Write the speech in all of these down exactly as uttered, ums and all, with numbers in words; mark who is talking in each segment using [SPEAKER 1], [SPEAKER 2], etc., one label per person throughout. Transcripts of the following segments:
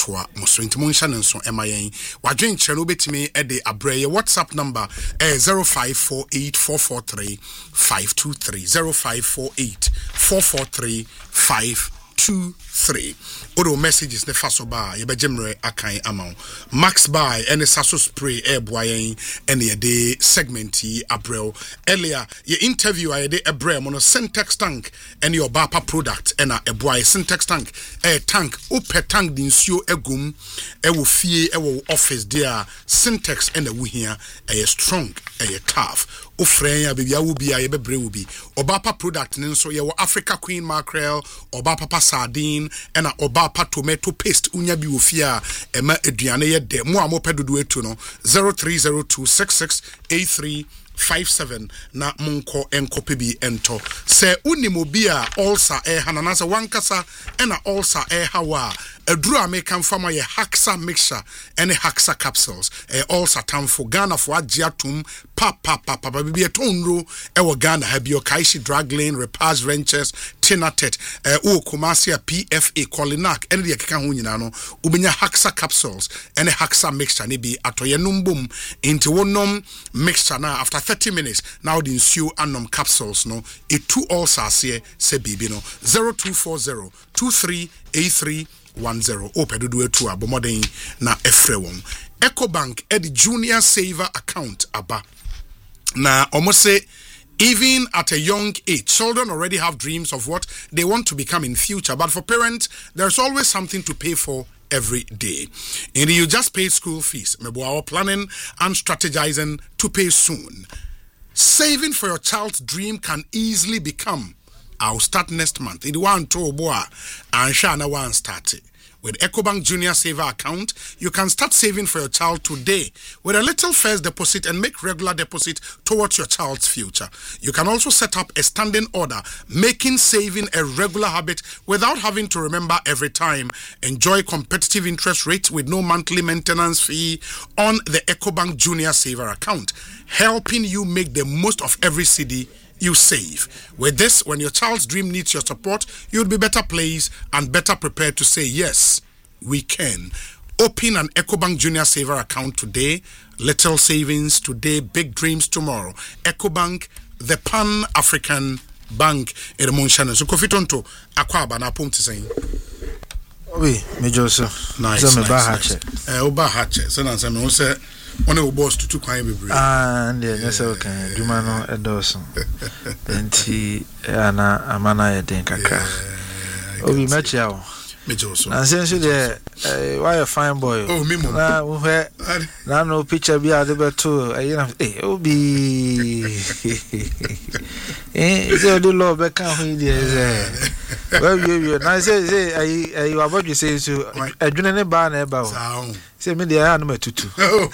[SPEAKER 1] atoa mo so ntimo nhya ne nso ema yen wadwen kyerɛ no betimi e de abrɛ ye WhatsApp number eh zero five four eight four four three five two three zero five four eight four four three five two three. Odo messages ne faso ba ye bejemre akan amount max buy any saso spray air boyen any a day segment yi abrel earlier ye interview ay de ebre mono Syntex tank any your bapa product and a boy Syntex tank air tank ope tank din suo egum e wo fie e wo office there Syntex and a wo here a strong a tough ofrenya bibia wo bia ye bebre wo bi obapa product ne nso ye wo Africa Queen mackerel obapa sardine and a obapa tomato paste unya bi wo fie a ema aduane ye de mo amopedodo etu no zero three zero two six six eight three five seven na monko enkope bi ento se unimobi a ulcer e hanana se wankasa e na ulcer e hawa aduru American farmer ye Haxa mixture any Haxa capsules e ulcer tamfo Ghana for agiatum pa pa pa pa bi etonro e wo Ghana ha bi o Kaishi Drug Lane Repairs Ventures Tinatet e o Kumasi P F A Colinac any de keka ho nyina no ubenya Haxa capsules any Haxa mixture ne bi atoye numbum into wonom mixture na after thirty minutes now the ensue anom capsules no e two ulcers here se bibi no zero two four zero two three eight three one zero opedudu etu abomoden na efre won EcoBank e the junior saver account aba na almost even at a young age, children already have dreams of what they want to become in future. But for parents, there's always something to pay for every day. And you just pay school fees. Maybe our planning and strategizing to pay soon. Saving for your child's dream can easily become, I'll start next month. It one to boy and Shana one started. With EcoBank Junior Saver account, you can start saving for your child today with a little first deposit and make regular deposit towards your child's future. You can also set up a standing order, making saving a regular habit without having to remember every time. Enjoy competitive interest rates with no monthly maintenance fee on the EcoBank Junior Saver account, helping you make the most of every C D you save. With this, when your child's dream needs your support, you'll be better placed and better prepared to say, yes, we can. Open an EcoBank Junior Saver account today. Little savings today, big dreams tomorrow. EcoBank, the Pan-African Bank. Edemonshan. So, Kofitonto, Akwaba na pumti saying.
[SPEAKER 2] Oui, Major sir.
[SPEAKER 1] Nice, nice, nice. Eh, Oba Hatche. So, na me say one of boss to two kind of
[SPEAKER 2] ah and yes okay duma no edoso enti ana amana e den kakra obi mechi awo
[SPEAKER 1] mechi so
[SPEAKER 2] na sense de why a fine boy
[SPEAKER 1] oh me mo
[SPEAKER 2] na wo he na no picture bi ade beto ayi na eh obi eh ze do lo be kan ho ide ze well you na say say ayi ayi wabodwe say so adwene ne ba na e ba ho say me dey anu matutu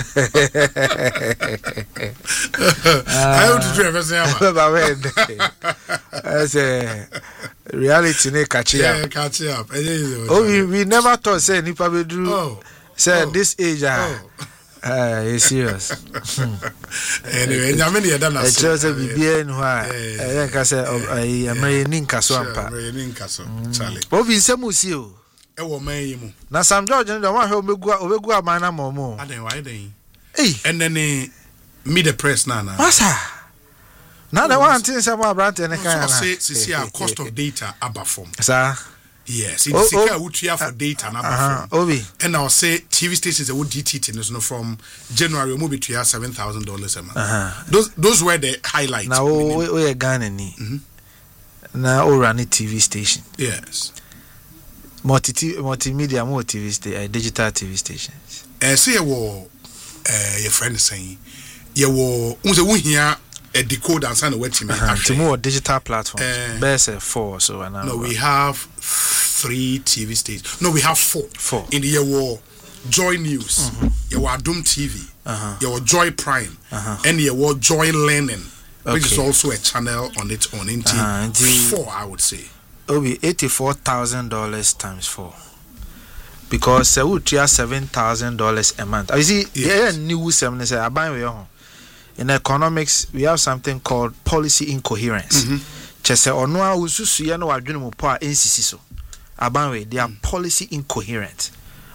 [SPEAKER 1] I want to do everything
[SPEAKER 2] about as a reality ne catch up
[SPEAKER 1] catch up
[SPEAKER 2] oh we, we never thought say nipa be do oh, say oh, this age ah ah is serious
[SPEAKER 1] anyway nyame ne yeda na
[SPEAKER 2] so e just be bia no ha e ka say ai amay ninka so ampa
[SPEAKER 1] amay ninka so chale
[SPEAKER 2] o bi nsemu si o
[SPEAKER 1] e wo man yi mu
[SPEAKER 2] na Sam George no wa hwe obegu obegu amana momo
[SPEAKER 1] aden why den
[SPEAKER 2] eh
[SPEAKER 1] and then me the press na na
[SPEAKER 2] masa na na one thing say mo brand ne kan na
[SPEAKER 1] say see our cost of data aba form
[SPEAKER 2] sir
[SPEAKER 1] yes it is secure we try for data na aba
[SPEAKER 2] form obi
[SPEAKER 1] and I'll say T V stations that would D T T no from January we be to seven thousand dollars a month uh-huh. those those were the highlights
[SPEAKER 2] now we we Ghana ni na o run T V station
[SPEAKER 1] yes
[SPEAKER 2] multi multimedia more T V station uh, digital T V stations
[SPEAKER 1] eh say you eh your friend saying you wo unse wo hia a decoder and send what me
[SPEAKER 2] to more digital platforms uh, best uh, four so and
[SPEAKER 1] no we have three T V stations no we have four
[SPEAKER 2] four
[SPEAKER 1] in the year war Joy News mm-hmm. you were Doom T V uh-huh. you were Joy Prime uh-huh. and you were Joy Learning okay. which is also a channel on its own in uh-huh. four I would say
[SPEAKER 2] it'll be eighty-four thousand dollars times four because uh, we try seven thousand dollars a month you see yes. yeah new seven say I buy we in economics we have something called policy incoherence chese ono a ususu ye no wadwene mo po a nsisi so aban we they are policy incoherent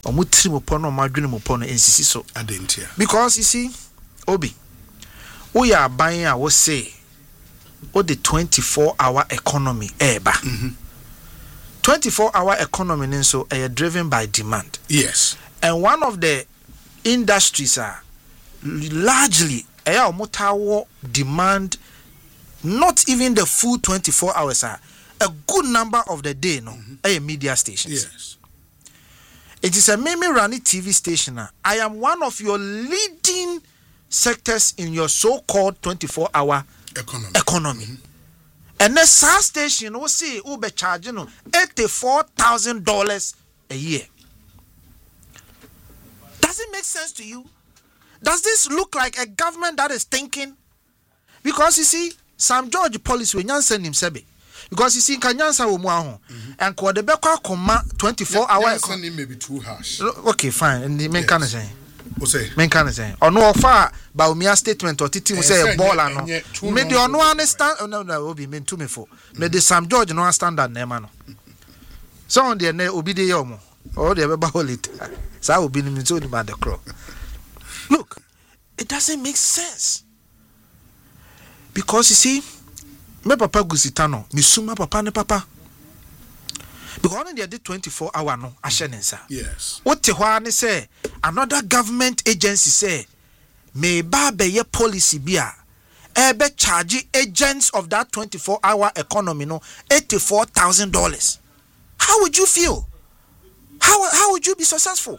[SPEAKER 2] omo tiri mo pono omo adwene mo pono ensisi so
[SPEAKER 1] adentia
[SPEAKER 2] because you see Obi we are buying a wo say o the twenty-four hour economy eba
[SPEAKER 1] mm-hmm.
[SPEAKER 2] twenty-four hour economy nso are driven by demand.
[SPEAKER 1] Yes.
[SPEAKER 2] And one of the industries are largely a motawo demand, not even the full twenty-four hours are a good number of the day no mm-hmm. a media stations.
[SPEAKER 1] Yes.
[SPEAKER 2] It is a Mimi Rani T V station. I am one of your leading sectors in your so-called twenty-four hour
[SPEAKER 1] economy.
[SPEAKER 2] economy. Mm-hmm. And the S A R station will see Uber charging eighty-four thousand dollars a year. Does it make sense to you? Does this look like a government that is thinking? Because you see, Sam George policy when Yansen himself. Because you see, Kanyansa will move and call the Beka Coma twenty-four hours.
[SPEAKER 1] Yansen may be too harsh.
[SPEAKER 2] Okay, fine. And the main kind of saying.
[SPEAKER 1] Say
[SPEAKER 2] main kind of saying or no far Baumia statement or Titi will say a ball and no me the no understand oh no no will be meant to me for me the Sam George no standard name no so on the ne obi de yomo or the be hold it so will be me so the man the crow. Look, it doesn't make sense because you see me papa gusitano me suma papa ne papa because only they did twenty-four hour no ashenensa.
[SPEAKER 1] Yes.
[SPEAKER 2] What te hwa ne say another government agency say may ba be ye policy bia e be charge agents of that twenty-four hour economy no eighty-four thousand dollars. How would you feel? How how would you be successful?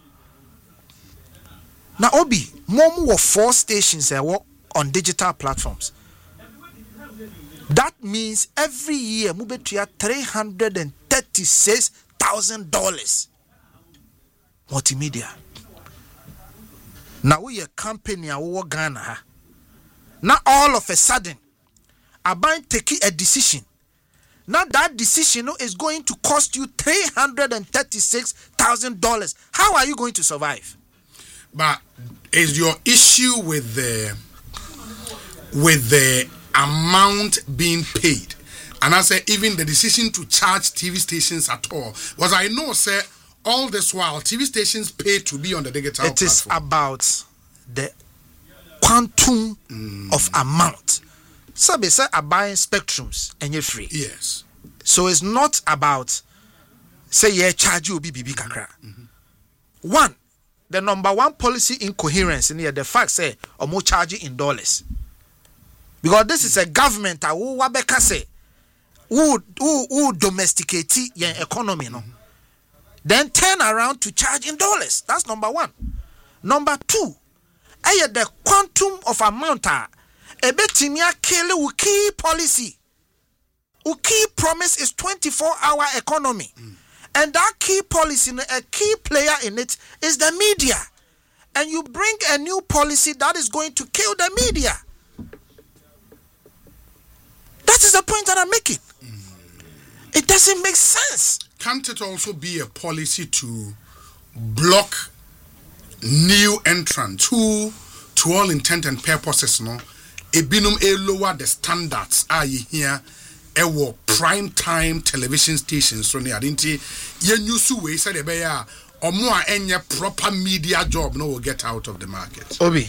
[SPEAKER 2] Now Obi, mom were four stations that work on digital platforms. That means every year we between three hundred and thirty-six thousand dollars. Multimedia. Now we a company a we Ghana. Now all of a sudden, Aban taking a decision. Now that decision is going to cost you three hundred and thirty-six thousand dollars. How are you going to survive?
[SPEAKER 1] But is your issue with the with the amount being paid, and I say even the decision to charge T V stations at all? Because I know, sir, all this while T V stations pay to be on the digital
[SPEAKER 2] it
[SPEAKER 1] platform.
[SPEAKER 2] Is about the quantum mm. of amount. So they say are buying spectrums and you're free.
[SPEAKER 1] Yes.
[SPEAKER 2] So it's not about say yeah charge you B B B kakra. Mm-hmm. One, the number one policy incoherence in here, the fact say or more charging in dollars. Because this is a government that who wabeka say who who who domesticate your economy no. Then turn around to charge in dollars. That's number one. Number two, aye the quantum of amount a betimia kill u key policy. U key promise is twenty-four hour economy. Mm. And that key policy, a key player in it is the media. And you bring a new policy that is going to kill the media. That is the point that I'm making. Mm. It doesn't make sense.
[SPEAKER 1] Can't it also be a policy to block new entrants who, to all intent and purposes, no, a binum a lower the standards are you here? Ewo prime time television stations so near didn't ye new way said a or more any proper media job no will get out of the market.
[SPEAKER 2] Obi,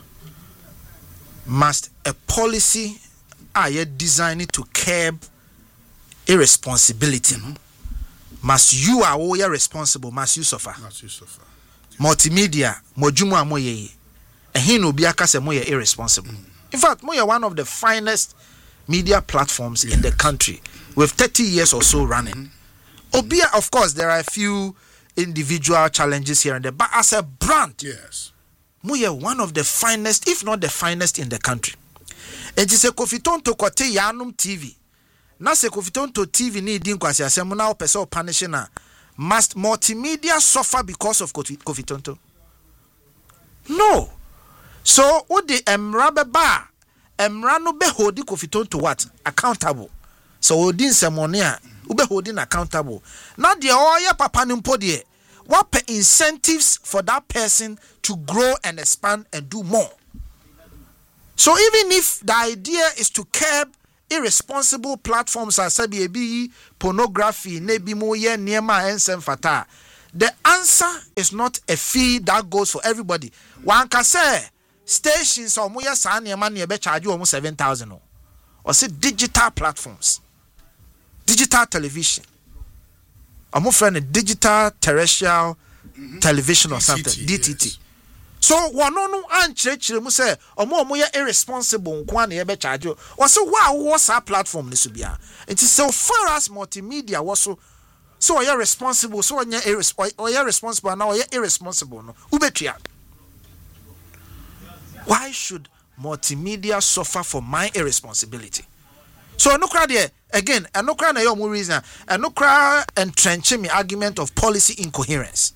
[SPEAKER 2] must a policy are you designed to curb irresponsibility? Mm-hmm. Must you are all responsible? Must you suffer?
[SPEAKER 1] Must you suffer?
[SPEAKER 2] Multimedia, mojumu amoye, and he no be akase moye irresponsible. Mm. In fact, moye one of the finest media platforms yes. in the country with thirty years or so running. Mm-hmm. Obia, of course, there are a few individual challenges here and there, but as a brand,
[SPEAKER 1] yes,
[SPEAKER 2] we are one of the finest, if not the finest in the country. And it's a Kofiton to Kote Yanum T V. Na se Kofiton to T V ni din kwasi asemu na opese punishing na must multimedia suffer because of Kofiton to? No. So, what the emrabe ba Emra no be holding Kofiton to what? Accountable. So holding semonia, ube holding accountable. Now the oya papa nimpo de what pe incentives for that person to grow and expand and do more. So even if the idea is to curb irresponsible platforms as sabi pornography, nebi mo ye niema ensem fata, the answer is not a fee that goes for everybody. One can say stations or moya sani money be charge you almost seven thousand. Or say digital platforms, digital television. I'm offering a digital terrestrial mm-hmm. television or something, D T T. Yes. So one no anchre mu say omo omo ya irresponsible nkwa na ye be charge you. Or say wow what's our platform this bia. It is so far as multimedia was so so you're responsible, so you're irresponsible, or you're responsible now, you're irresponsible. No, ubetia. Why should multimedia suffer for my irresponsibility? So no cry there again, and no cry na your reason, and no cry entrenching me argument of policy incoherence.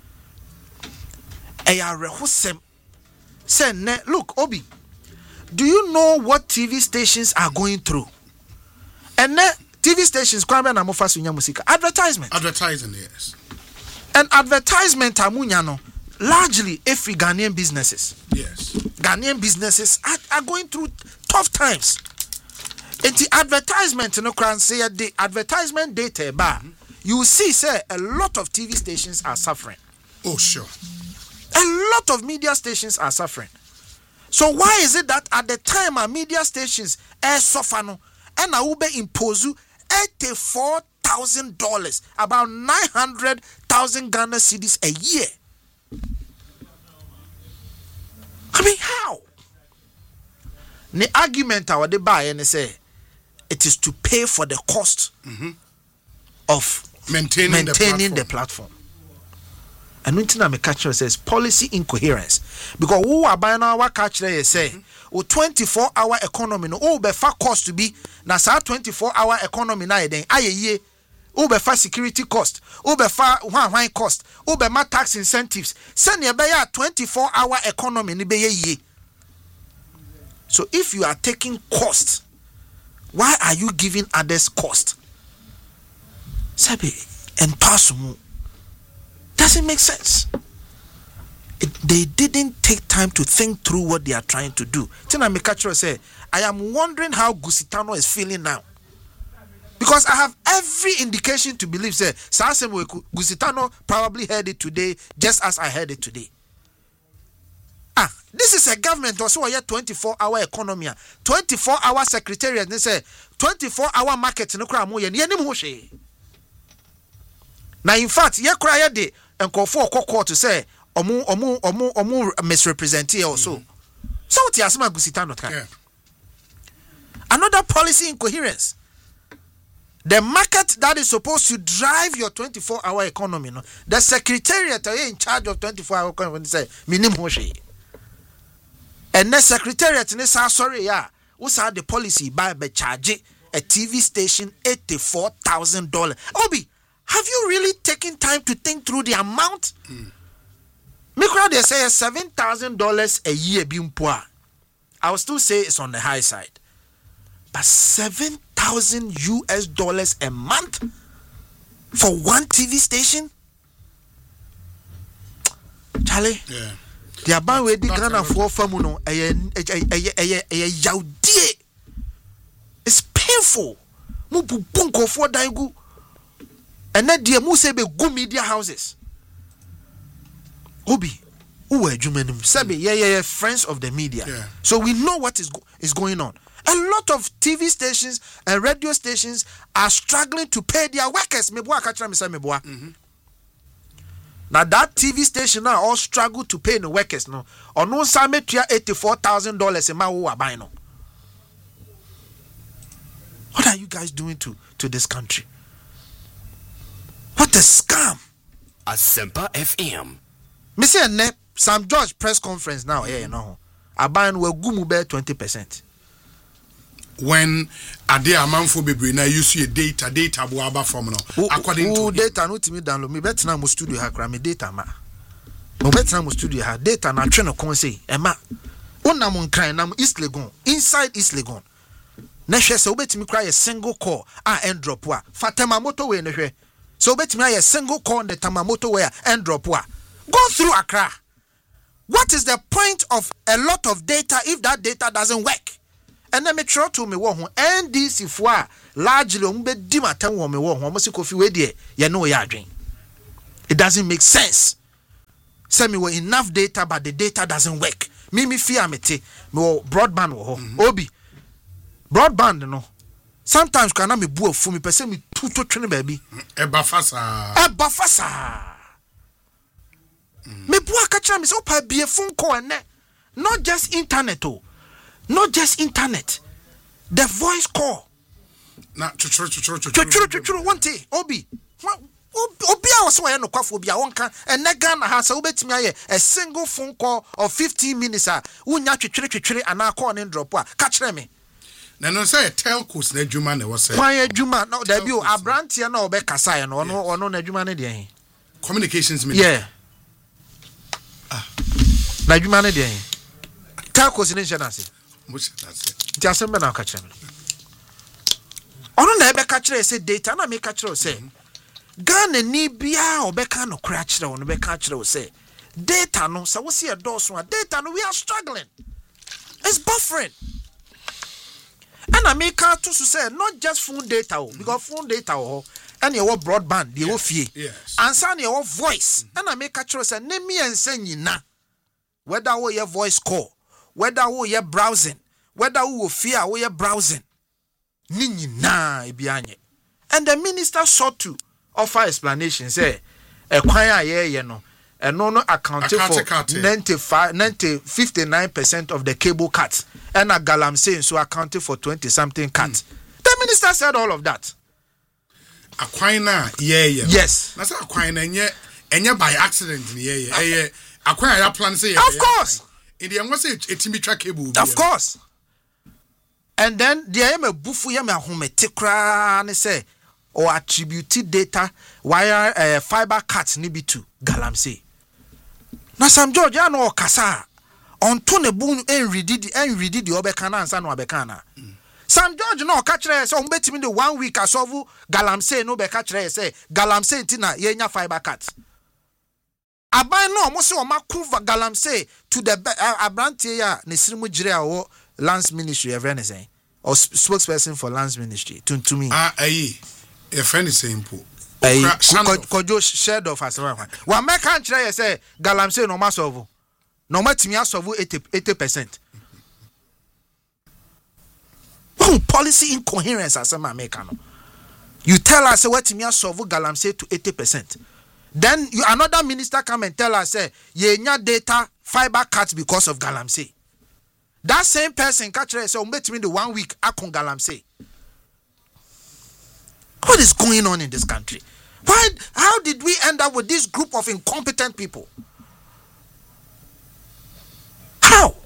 [SPEAKER 2] Say, look, Obi, do you know what T V stations are going through? And T V stations, advertisement.
[SPEAKER 1] Advertising, yes.
[SPEAKER 2] And advertisement, amunyano, largely every Ghanaian businesses.
[SPEAKER 1] Yes.
[SPEAKER 2] Ghanaian businesses are, are going through tough times. And the advertisement, you know, can say the advertisement data bar, mm-hmm. you see, say, a lot of T V stations are suffering.
[SPEAKER 1] Oh, sure.
[SPEAKER 2] A lot of media stations are suffering. So why is it that at the time our media stations are suffering and I will be impose eighty-four thousand dollars, about nine hundred thousand Ghana cedis a year? I mean, how? The argument I would buy and say it is to pay for the cost mm-hmm. of
[SPEAKER 1] maintaining,
[SPEAKER 2] maintaining
[SPEAKER 1] the platform.
[SPEAKER 2] The platform. And when I catch says policy incoherence, because who are buying our catch there say, oh twenty-four hour economy no, oh be far cost to be na sa twenty-four hour economy na then aye ye, oh be far security cost, oh be far one one cost, oh be ma tax incentives, send ye be ya twenty-four hour economy ni be ye. So if you are taking cost, why are you giving others cost? Sabi and pass mu. Doesn't make sense. It, they didn't take time to think through what they are trying to do. Tina Mikacho say, I am wondering how Gusitano is feeling now. Because I have every indication to believe, say, Gusitano probably heard it today, just as I heard it today. Ah, this is a government also a twenty-four hour economy, twenty-four hour secretariat, they say, twenty-four hour market, no cry more, now, in fact, ye cry de and call for a to say, omu omu omu omu misrepresent here also. So what Yasma Gusitano can. Another policy incoherence. The market that is supposed to drive your twenty-four hour economy, no, the secretariat are in charge of twenty-four hour economy. Say minimum she. And the secretariat in this sorry, yeah, what's the policy by be charge a T V station eighty-four thousand dollars. Obi. Have you really taken time to think through the amount? Mm. Me crowd they say seven thousand dollars a year being poor. I will still say it's on the high side. But seven thousand U S dollars a month for one T V station? Charlie?
[SPEAKER 1] Yeah.
[SPEAKER 2] The aban we di Ghana for famuno it's painful. Mu bunko for dangu. And then dear Musebe go media houses. Obi, who were Jumenum? Sabi, yeah, yeah, yeah, friends of the media.
[SPEAKER 1] Yeah.
[SPEAKER 2] So we know what is go- is going on. A lot of T V stations and radio stations are struggling to pay their workers. Mm-hmm. Now that T V station now all struggle to pay the workers. No, or no, some eighty-four thousand dollars a month. What are you guys doing to to this country? What a scam!
[SPEAKER 3] Asempa F M.
[SPEAKER 2] Mister Ne Sam George press conference now. Yeah, you know, Aban will gumu be twenty percent.
[SPEAKER 1] When a day a man for baby now you see a data data buaba from no. According to
[SPEAKER 2] data no timi download me better na mo studio ha kra me data ma. Mo better na mo studio ha data na twe no kon say e ma. Una mo nkran na East Legon inside East Legon. Na hwe se obetimi kra a single call a end drop wa. Fatema moto we ne hwe. So betimi a single call on the Tamamoto where end drop wa. Go through Accra. What is the point of a lot of data if that data doesn't work? And then me try to me wo N D C for largely umbe di matam wo me wo ho mo se kofi we de ye no ya adwen. It doesn't make sense. Say me we enough data, but the data doesn't work. Me me fear me te me broadband wo mm-hmm. Obi broadband no. Sometimes can I me bu afu me pese me tu to twene baby.
[SPEAKER 1] E ba fasa.
[SPEAKER 2] E ba fasa. Me bu aka me say opa bie phone call ne. Not just internet oh. Not just internet. The voice call.
[SPEAKER 1] Na chuchuru chuchuru chuchuru.
[SPEAKER 2] Chuchuru chuchuru wonte Obi. Obi a was no kwafo obi a wonka ene Ghana ha say obetimi aye a single phone call of fifteen minutes a unya twetwere twetwere ana call ne drop a ka kire me.
[SPEAKER 1] Na no say telcos na adwuma na wo say.
[SPEAKER 2] Kwan adwuma na da bi o abrantie na obekasa ye no ono ono na adwuma ne de hen.
[SPEAKER 1] Communications minister.
[SPEAKER 2] Yeah. Ah. Na adwuma ne de hen. Telcos ne nche na se.
[SPEAKER 1] Mo che na se.
[SPEAKER 2] Ti asembe na ka kire me. Ono na ebe ka kire say data na me ka kire say. Ghana ni bia obeka no kra kire wo no beka kire wo say data no so we see a dose one data no we are struggling. It's buffering. And I make out to say not just phone data mm-hmm. because phone data oh and your broadband the yes. Fie
[SPEAKER 1] yes.
[SPEAKER 2] answer your voice mm-hmm. and I make a say name me and send you na whether wo your voice call whether wo your browsing whether wo fear wo your browsing ni nyina e bianye. And the minister sought to offer explanation say e kwan a ye ye no eno no accounted for ninety-five ninety fifty-nine percent of the cable cuts and a galamsey so accounted for twenty something cuts. Mm. The minister said all of that.
[SPEAKER 1] A kwan na ye ye.
[SPEAKER 2] Yes.
[SPEAKER 1] Na say a kwan na enye enye by accident ni ye ye. Eh a kwan ya plan say ye.
[SPEAKER 2] Of course.
[SPEAKER 1] In the one say etimi twa cable.
[SPEAKER 2] Of course. And then the am a bufu ya me ahomete kra ne say or attributed data wire uh, fiber cuts ni bi to galamsey. Na Sam George ya no kasa onto ne bu en ready the en ready the obeka na ansa no obeka na. Sam George no ka kire say on betimi the one week asovu galamsey no be ka kire say galamsey ntina ye nya fiber cuts. Aban no mo se o makuva galamsey to the uh, abrantie ya ne sirimu gire a wo Lands Ministry every anything or spokesperson for Lands Ministry to to me.
[SPEAKER 1] Ah ayi a friend is simple.
[SPEAKER 2] Hey, Kojo shared of us. One man can't try say galamsey no masovo. No matimi asovo eighty percent. Oh, policy incoherence as a mekano. You tell us what me asovo galamsey to eighty percent. Then you another minister come and tell us say ye nya data fiber cuts because of galamsey. That same person catch say umbetimi the one week akon galamsey. What is going on in this country? Why? How did we end up with this group of incompetent people? How?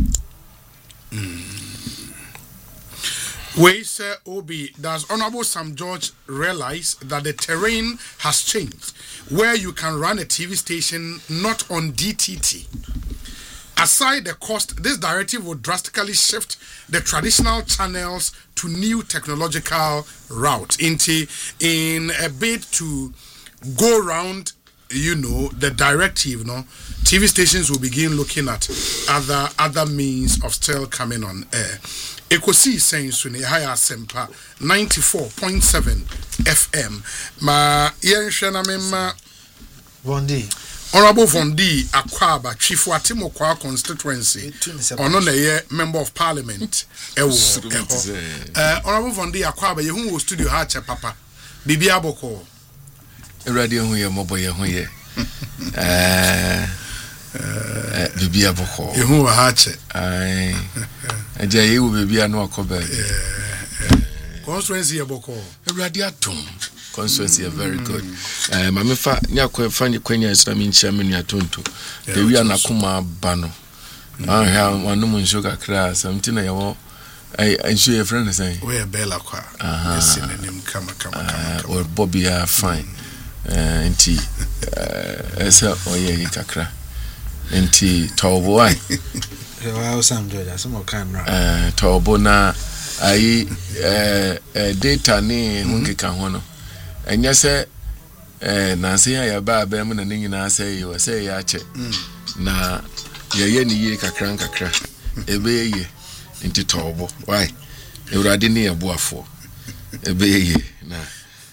[SPEAKER 1] Mm. We say, Obi, does Honorable Sam George realize that the terrain has changed, where you can run a T V station not on D T T? Aside the cost, this directive would drastically shift the traditional channels to new technological routes. Into in a bid to go around, you know, the directive, you know, T V stations will begin looking at other other means of still coming on air. Ekosi saying Suni Haya Sempa ninety-four point seven F M. Ma yen shena mema
[SPEAKER 2] Bondi.
[SPEAKER 1] Honorable Vondi Akwaba, Chief Watimokwa constituency, ono na ye member of parliament. Ewo, eho. Uh, Honorable Vondi Akwaba, ye hu studio ha che papa. Bibi aboko.
[SPEAKER 4] Radio hu ye mobo ye hu ye. Eh, bibi aboko.
[SPEAKER 1] Ye hu ha che.
[SPEAKER 4] Ai. Eje ye wu bibi anu akoba.
[SPEAKER 1] Constituency aboko.
[SPEAKER 4] Radio atom. Constituency are very good. Eh mama fa nya kwa fa nya kwanya isra mi nchia menu atonto. De wi anakoma ba no. Ah ha wanu mu nso kakra something na yawo ai nso ye friend say.
[SPEAKER 1] We e bella kwa. Yes nim kama kama kama.
[SPEAKER 4] Or Bobby are fine. Eh nti eh esa oye kakra. Nti tobo ai.
[SPEAKER 2] Wa Sam George asemo kan ra.
[SPEAKER 4] Eh tobo na ai eh data ni hunkeka ho no. Enya se eh na se ya ba ba mu na nyina se yi wa se ya che na ye ye ni ye kakra kakra ebe ye nti tobo why ewrade ni eboafo ebe ye na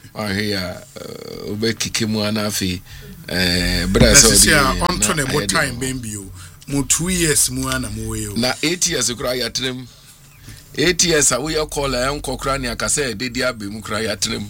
[SPEAKER 4] Oh here, obe kikimu anafi. Eh, brother, so
[SPEAKER 1] the on to the time, baby. Mo two years mu ana mo we.
[SPEAKER 4] Na eight years kura ya trem. Eight years a we call a uncle Crani akase de dia be mu kura ya trem.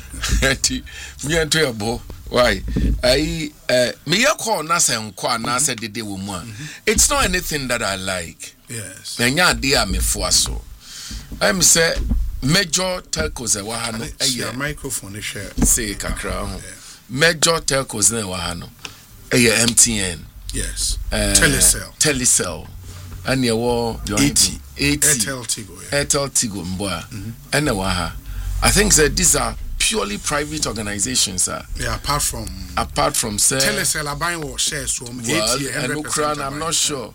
[SPEAKER 4] Ati me ento ebo. Why? I uh, me ya call na se nko na se de de wo mu a. It's not anything that I like.
[SPEAKER 1] Yes.
[SPEAKER 4] Na nya de a me fo aso. I'm say major telcos e wa ha no
[SPEAKER 1] eye microphone share
[SPEAKER 4] say kakra ho major telcos na wa ha no eye M T N
[SPEAKER 1] yes
[SPEAKER 4] uh,
[SPEAKER 1] Telecel
[SPEAKER 4] Telecel and ye wo
[SPEAKER 1] eighty
[SPEAKER 4] Airtel
[SPEAKER 1] Tigo
[SPEAKER 4] yeah. Airtel Tigo mboa and mm-hmm. wa ha I think that these are purely private organizations uh,
[SPEAKER 1] yeah apart from
[SPEAKER 4] apart from say
[SPEAKER 1] Telecel are buying what shares from
[SPEAKER 4] well, eighty and Ukraine I'm not sure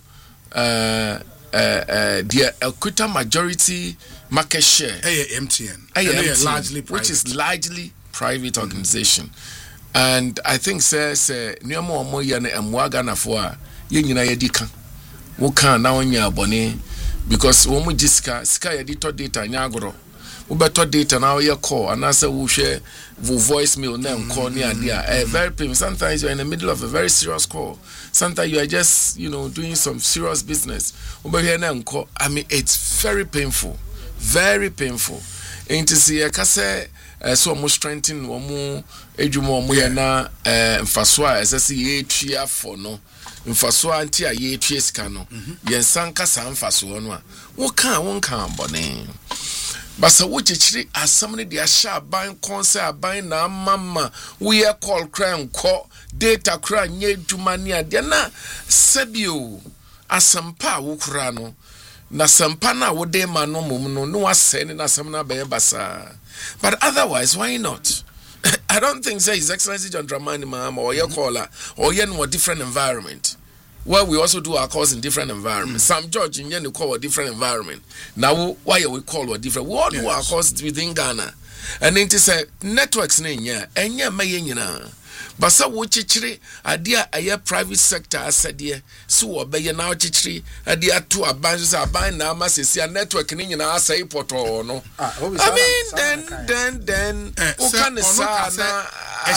[SPEAKER 4] uh uh uh the equity majority market share
[SPEAKER 1] A M T N,
[SPEAKER 4] A M T N
[SPEAKER 1] largely private.
[SPEAKER 4] Which is largely private organization, mm-hmm. and I think says near more more yan and wagana for yin yedika. Wo can now nya boni because wo mu jiska ska editor data nyagoro. Wo better data now your call and answer wo share wo voicemail na call near there. Very painful. Sometimes you're in the middle of a very serious call. Sometimes you are just, you know, doing some serious business. Over here na call. I mean, it's very painful. Very painful. And to see a kase so much strengthen omu edwuma omu ya na mfaswa esese ye twa for no mfaswa anti a ye twa sika no yensan kasa mfaswa no a wo kan wo kan bone basa wo chichiri asam ne dia sha ban konse aban na mama wo ye call crime ko data kra nye edwuma ne ade na sabio asampa wo kra no na sampana wo de ma no mum no no asene na sam na be basa but otherwise why not I don't think say His Excellency John Dramani Mahama or your caller or yen more different environment where we also do our calls in different environments. Mm. Sam George in yen call a different environment. Now why we call a different we all do our calls within Ghana and then to say networks ne nya enya maye nyina basa wo chichiri adia aye private sector asadie so obeye na wo chichiri adia to abanzo aban na amasesi network ni nyina asai poto no I mean then then then o kan sa na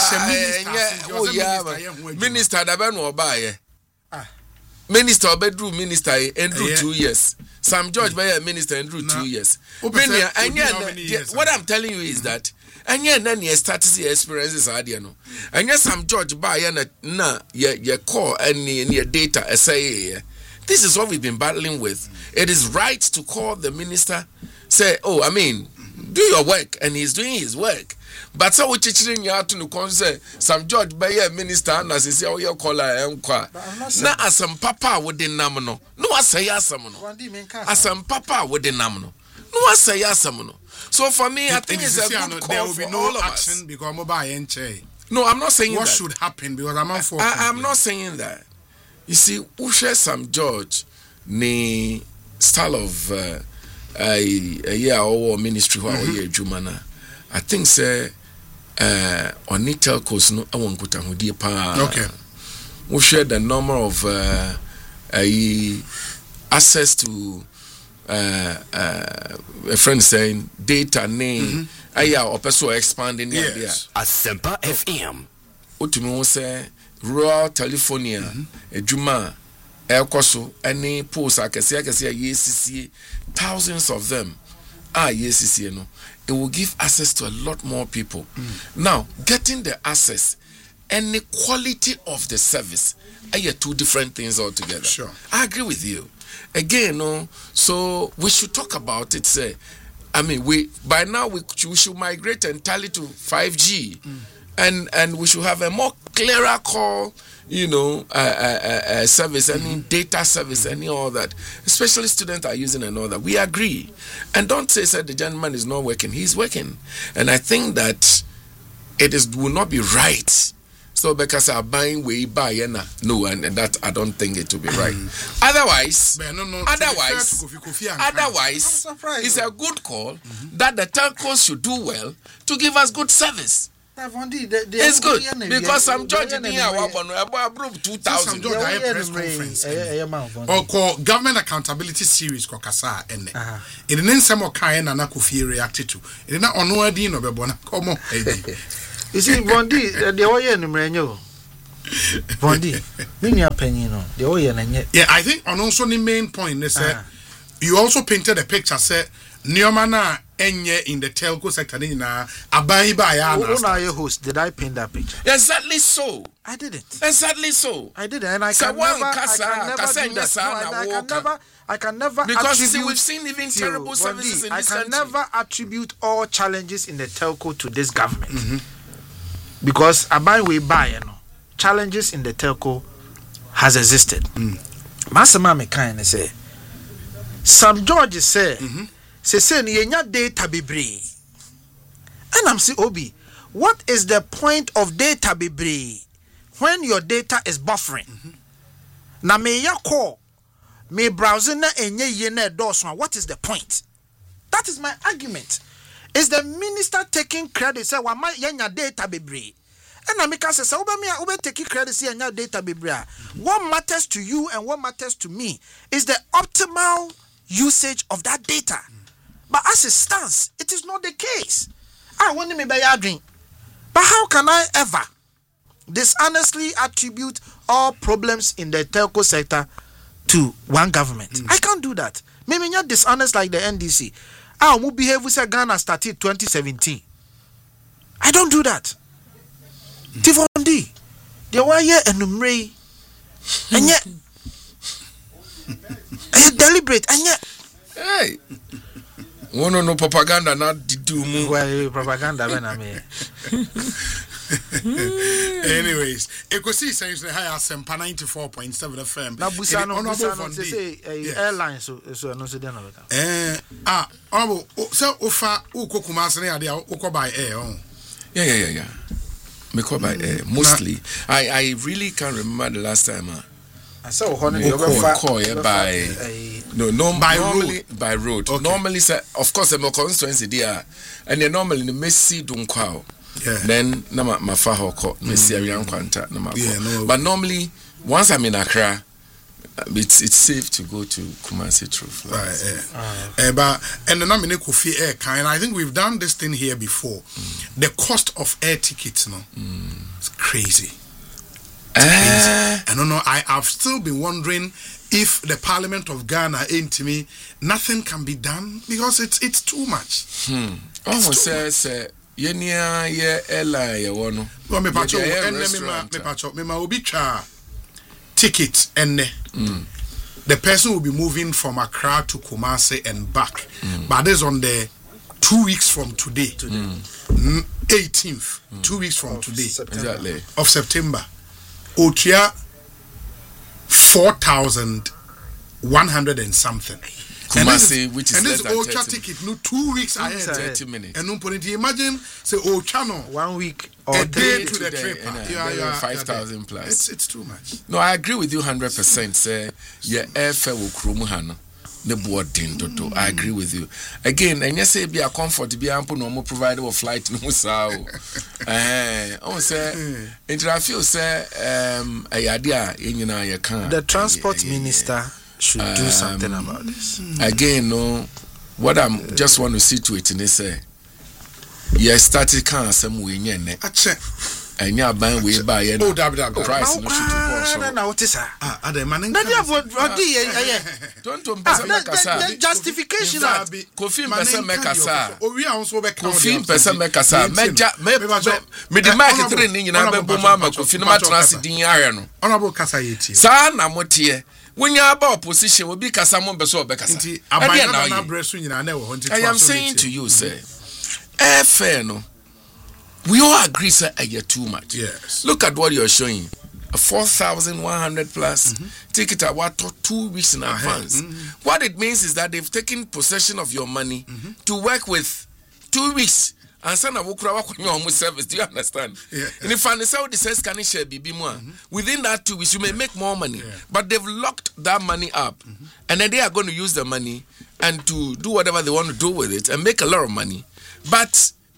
[SPEAKER 4] ehye minister da be no obaye minister obedru minister endru two years Sam George be minister endru two years what I'm telling you is that and yet then you start to see experiences idea no and yes Sam George buy na na your your call and your data say this is what we've been battling with. It is right to call the minister say oh I mean do your work and he's doing his work but so we teaching you how to no say Sam George buy a minister na say oh your caller enkwa na asam papa wo de nam no no asay asam no asam papa wo de nam no no asay asam no. So for me, it, I think it's a good no, call there will be no action us. Because mobile no, I'm not saying what that. Should happen because I'm not for. I, I'm not saying that. You see, Ushe Sam George, the style of uh, a year or ministry who are here Jumana. I think say uh, on telcos no, I won't go to the pa. Okay. Ushe the number of uh, a access to. Uh, uh, a friend saying data name aya mm-hmm. opeso expanding yes. There
[SPEAKER 3] Asempa F M
[SPEAKER 4] utumi say rural telephonia ejuma ekoso any post akese akese yesisi thousands of them ah yesisi no it will give access to a lot more people. Mm. Now getting the access and the quality of the service are two different things altogether. Sure. I agree with you. Again, no, so we should talk about it. Say, I mean, we by now we, we should migrate entirely to five G, mm. and and we should have a more clearer call, you know, uh, uh, uh, service, mm-hmm. any data service, mm-hmm. any all that. Especially students are using and all that. We agree, and don't say that the gentleman is not working. He's working, and I think that it is will not be right. So because I'm buying way buy no, and, and that I don't think it will be right. Mm. Otherwise, no, no, otherwise, otherwise, it's a good call mm-hmm. that the telcos should do well to give us good service. It's good because some George didn't have one about two thousand.
[SPEAKER 1] Some George had press conference. Or call government accountability series ko kasa ene. It didn't some more kind and Akufi reacted to. It did not on no idea no be come on.
[SPEAKER 2] You see, Bondi, the oil in Mrenyo. Bondi, many opinion on the oil and yet.
[SPEAKER 1] Yeah, I think on also the main point they said you also painted a picture said Neomana enye in the telco sector na abai ba ya na.
[SPEAKER 2] Who are your host? Did I paint that picture?
[SPEAKER 4] Exactly so.
[SPEAKER 2] I didn't.
[SPEAKER 4] Exactly so.
[SPEAKER 2] I didn't, and I can never. I can never do that. No, I, I can never. I can never.
[SPEAKER 4] Because
[SPEAKER 2] see,
[SPEAKER 4] see, we've seen even terrible services in
[SPEAKER 2] I
[SPEAKER 4] this
[SPEAKER 2] can
[SPEAKER 4] country.
[SPEAKER 2] never attribute all challenges in the telco to this government. Mm-hmm. Because abai we buy, you know, challenges in the telco has existed. Masama me kind say. Some George say. Mm-hmm. Say say ni yenya data bebre. And I'm say Obi, what is the point of data bebre when your data is buffering? Mm-hmm. Na me ya call me browsing na enye ye na doso. What is the point? That is my argument. Is the minister taking credit? Say wa ma yenya data bebre. And I make us say oba me oba taking credit say yenya data bebre. What matters to you and what matters to me is the optimal usage of that data. Mm. But as it stands, it is not the case. I want me by drink. But how can I ever dishonestly attribute all problems in the telco sector to one government? Mm. I can't do that. Maybe not dishonest like the N D C. I will behave with Ghana started twenty seventeen. I don't do that. Tifondi, they were here and umre, and yet, and deliberate, and yet,
[SPEAKER 4] hey. One no propaganda not do move.
[SPEAKER 2] Well, propaganda when I mean.
[SPEAKER 1] Anyways, Ekosi says the higher Sempa ninety-four point seven F M.
[SPEAKER 2] Now Busano Busano say airline so so no say no.
[SPEAKER 1] Eh ah oh so ofa uko Kumasi na ade uko by air oh.
[SPEAKER 4] Yeah yeah yeah yeah. Me call by air mostly. I I really can't remember the last time. Uh,
[SPEAKER 2] I saw honey
[SPEAKER 4] you call yeah, by no, no
[SPEAKER 1] by
[SPEAKER 4] normally
[SPEAKER 1] road.
[SPEAKER 4] by road.
[SPEAKER 1] Okay.
[SPEAKER 4] Normally say of course I'm a constituency there and then normally the Messi don't call.
[SPEAKER 1] Yeah.
[SPEAKER 4] Then na ma ma fa hoko Messi awian kwanta na ma.
[SPEAKER 1] Yeah,
[SPEAKER 4] but normally once I'm in Accra it's it's safe to go to Kumasi Truth.
[SPEAKER 1] Right, yeah. Uh, uh, but and then I'm in Kofi Air kind. I think we've done this thing here before. Mm. The cost of air tickets, no, mm. it's crazy.
[SPEAKER 4] Uh,
[SPEAKER 1] I don't know. I have still been wondering if the Parliament of Ghana ain't to me, nothing can be done because it's it's too much.
[SPEAKER 4] Hmm. Oh, says yenia ye ela ye wono.
[SPEAKER 1] Well, me pacho, and me ma me pacho, me ma obi cha ticket and the person will be moving from Accra to Kumasi and back. Mm. But this on the two weeks from today, mm. eighteenth, mm. two weeks from
[SPEAKER 2] of
[SPEAKER 1] today,
[SPEAKER 2] September.
[SPEAKER 4] Exactly.
[SPEAKER 1] of September. Otia four thousand one hundred and something.
[SPEAKER 4] Kumasi,
[SPEAKER 1] and
[SPEAKER 4] which is
[SPEAKER 1] and
[SPEAKER 4] less
[SPEAKER 1] this
[SPEAKER 4] than
[SPEAKER 1] Ocha
[SPEAKER 4] thirty.
[SPEAKER 1] ticket, no two weeks ahead,
[SPEAKER 4] thirty minutes.
[SPEAKER 1] And no point. Imagine say Ocha no
[SPEAKER 2] one week or
[SPEAKER 1] a day to
[SPEAKER 4] to
[SPEAKER 1] the
[SPEAKER 4] the-
[SPEAKER 1] trip.
[SPEAKER 4] and, uh,
[SPEAKER 1] Yeah,
[SPEAKER 4] there
[SPEAKER 1] yeah,
[SPEAKER 4] were five
[SPEAKER 1] yeah,
[SPEAKER 4] thousand plus.
[SPEAKER 1] It's it's too much.
[SPEAKER 4] No, I agree with you hundred percent. Say yeah, airfare will krumu hano. The boarding toto. I agree with you. Again, and yes, say be a comfort be ample no more provider of flight no sao. Eh, oh say I feel say um a idea in you can.
[SPEAKER 2] The transport minister should do
[SPEAKER 4] Um,
[SPEAKER 2] something about this.
[SPEAKER 4] Again, no, what I'm just want to see to it in this say. Yes, started can some way nyene.
[SPEAKER 1] Ache.
[SPEAKER 4] And ya ban we buy yen.
[SPEAKER 1] Oh, dab dab dab.
[SPEAKER 4] Price no shoot to
[SPEAKER 2] No, no, what is that?
[SPEAKER 1] Ah, ade manen.
[SPEAKER 2] That you body
[SPEAKER 4] Don't to pesa mekasa.
[SPEAKER 2] the justification
[SPEAKER 1] Ah,
[SPEAKER 2] that
[SPEAKER 4] Kofi pesa mekasa.
[SPEAKER 1] Owi a nso be count.
[SPEAKER 4] Kofi pesa mekasa. Meja me me the market train ni nyina be boma ma Kofi no matrans din ahwe no.
[SPEAKER 1] Honorable Kasa Yeti.
[SPEAKER 4] Sa na motie. Wonya aba opposition obi kasa mo be so be kasa.
[SPEAKER 1] Nti abaya na bresu nyina na e wo nti.
[SPEAKER 4] I am saying to you say eh fair no. We all agree say a year too much.
[SPEAKER 1] Yes.
[SPEAKER 4] Look at what you're showing. A four thousand one hundred plus mm-hmm. ticket award two weeks in advance. Mm-hmm. What it means is that they've taken possession of your money mm-hmm. to work with two weeks. And son of Ukra service. Do you understand?
[SPEAKER 1] Yeah.
[SPEAKER 4] And if I say this says can share B B more within that two weeks, you may make more money.
[SPEAKER 1] Yeah.
[SPEAKER 4] But they've locked that money up. Mm-hmm. And then they are going to use the money and to do whatever they want to do with it and make a lot of money. But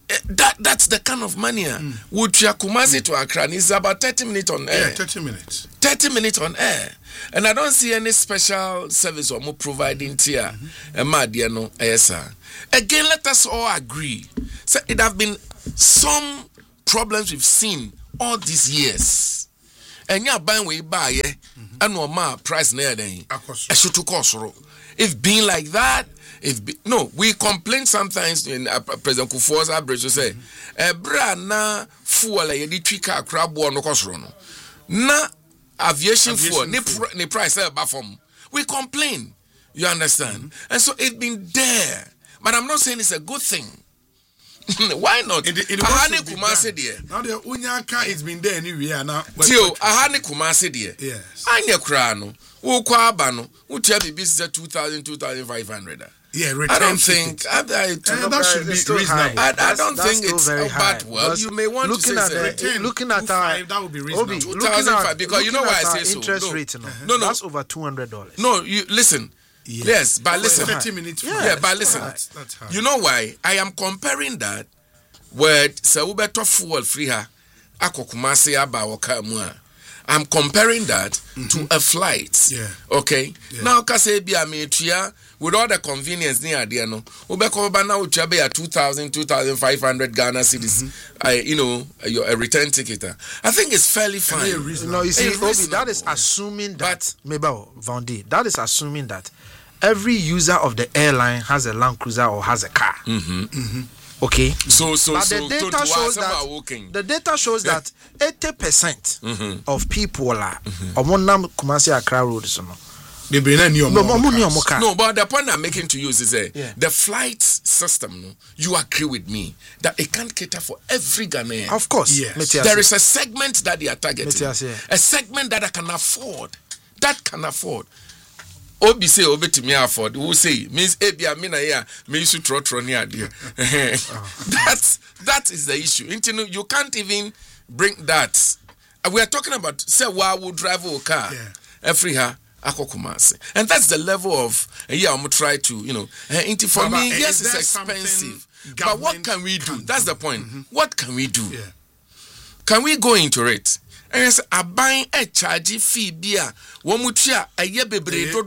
[SPEAKER 4] That that's the kind of money. Mm. Would you Kumasi mm. to Accra? It's about thirty minutes on air.
[SPEAKER 1] Yeah, thirty minutes.
[SPEAKER 4] Thirty minutes on air, and I don't see any special service or more providing here. And my dear, no, yes, sir. Again, let us all agree. So it have been some problems we've seen all these years. And you're buying way buy and no more price near then. I should to cost. If being like that. If be, no, we complain sometimes in uh, President Kufuor's average to say, "Eh, bra na fuel e di twika crab no kosro no." Na aviation fuel ni pr- ni price e ba from. We complain. You understand? Mm-hmm. And so it's been there. But I'm not saying it's a good thing. Why not? Ahane Kumasi there.
[SPEAKER 1] Now the Unyaka it's been there anyway now.
[SPEAKER 4] Tio Ahane Kumasi there.
[SPEAKER 1] Yes.
[SPEAKER 4] Anya kra no. Wo kwa aba no. Wo tia bibi se two thousand two thousand five hundred.
[SPEAKER 1] Yeah,
[SPEAKER 4] I don't think I, I,
[SPEAKER 1] uh, that should be reasonable.
[SPEAKER 4] I, I don't think it's very bad. Well, you may want
[SPEAKER 2] looking
[SPEAKER 4] to
[SPEAKER 2] at
[SPEAKER 4] say
[SPEAKER 2] the, looking at our
[SPEAKER 1] that would be reasonable.
[SPEAKER 4] two thousand five because you know why I say so.
[SPEAKER 2] Interest
[SPEAKER 4] no.
[SPEAKER 2] rate, no,
[SPEAKER 4] uh-huh. no, no,
[SPEAKER 2] that's over two hundred dollars.
[SPEAKER 4] No, you listen. Yes, yes but listen.
[SPEAKER 1] thirty minutes.
[SPEAKER 4] Yeah, yeah but listen. That's, that's you know why I am comparing that with Saubeto fuel free her. Akokumasi aba wakamua. I'm comparing that mm-hmm. to a flight.
[SPEAKER 1] Yeah.
[SPEAKER 4] Okay.
[SPEAKER 1] Yeah.
[SPEAKER 4] Now, Kasebia Metria, with all the convenience near Diano, Ubekoba now Chabe at two thousand, two thousand five hundred Ghana cedis, mm-hmm. I, you know, your a return ticket. I think it's fairly fine.
[SPEAKER 2] No, you see, Obi, that is assuming that, Meba Vondi, that is assuming that every user of the airline has a Land Cruiser or has a car.
[SPEAKER 4] Mm-hmm. Mm-hmm.
[SPEAKER 2] Okay.
[SPEAKER 4] So so
[SPEAKER 2] but
[SPEAKER 4] so
[SPEAKER 2] the data shows that the data shows that eighty percent mm-hmm. of people are on one Kumasi Accra road. So no.
[SPEAKER 1] They bring a new
[SPEAKER 4] no, no, but the point I'm making to you is that yeah. the flight system, no, you agree with me that it can't cater for every Ghanaian.
[SPEAKER 2] Of course.
[SPEAKER 1] Yes.
[SPEAKER 4] There is a segment that they are targeting. A segment that I can afford. That can afford. Obi say obi to me afford. Who say means ebia me na here me issue tro tro ni ade. That that is the issue. You can't even bring that. We are talking about say why would drive a car every her akokumase. And that's the level of uh, yeah I'm try to you know uh, into for me uh, yes it's expensive. But what can we do? That's the point. Mm-hmm. What can we do?
[SPEAKER 1] Yeah.
[SPEAKER 4] Can we go into it? And yes, a buying a charge fee beer, one mutia, a ye bebre to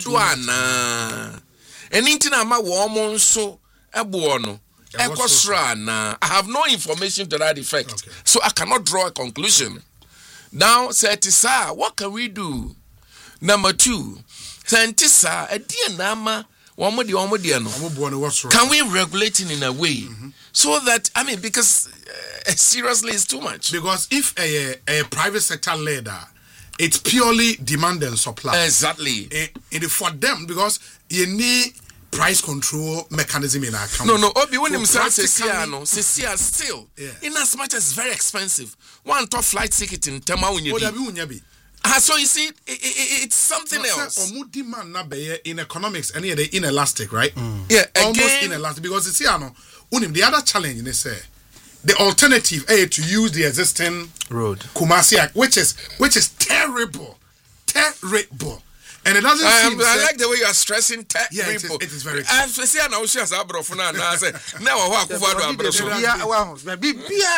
[SPEAKER 4] duana. And intina ma woman so a buono, a cosrana. I have no information to that effect, okay. So I cannot draw a conclusion. Now, Satisa, what can we do? Number two, Santisa, a dear nama, one more the one more dear no. Can we regulate it in a way mm-hmm. so that, I mean, because. Uh, seriously, it's too much.
[SPEAKER 1] Because if a, a private sector leader, it's purely demand and supply.
[SPEAKER 4] Exactly.
[SPEAKER 1] It, it is for them because you need price control mechanism in our country.
[SPEAKER 4] No, no. Obi when himself says no, says still. Yeah. In as much as it's very expensive. One top flight ticket in Tema Unyabi. Ah, so you see, it, it, it, it's something no, else.
[SPEAKER 1] Or demand na be in economics, and they inelastic, right?
[SPEAKER 4] Mm. Yeah,
[SPEAKER 1] almost
[SPEAKER 4] again,
[SPEAKER 1] inelastic because it's no. Unim the other challenge they say. The alternative is to use the existing
[SPEAKER 2] road,
[SPEAKER 1] Kumasi, which is which is terrible, terrible, and it doesn't
[SPEAKER 4] I,
[SPEAKER 1] seem.
[SPEAKER 4] I like the way you are stressing terrible.
[SPEAKER 1] Yeah, it is, it is very.
[SPEAKER 4] I say I know she has a bro for now. I say now what I could
[SPEAKER 2] Yeah, well, maybe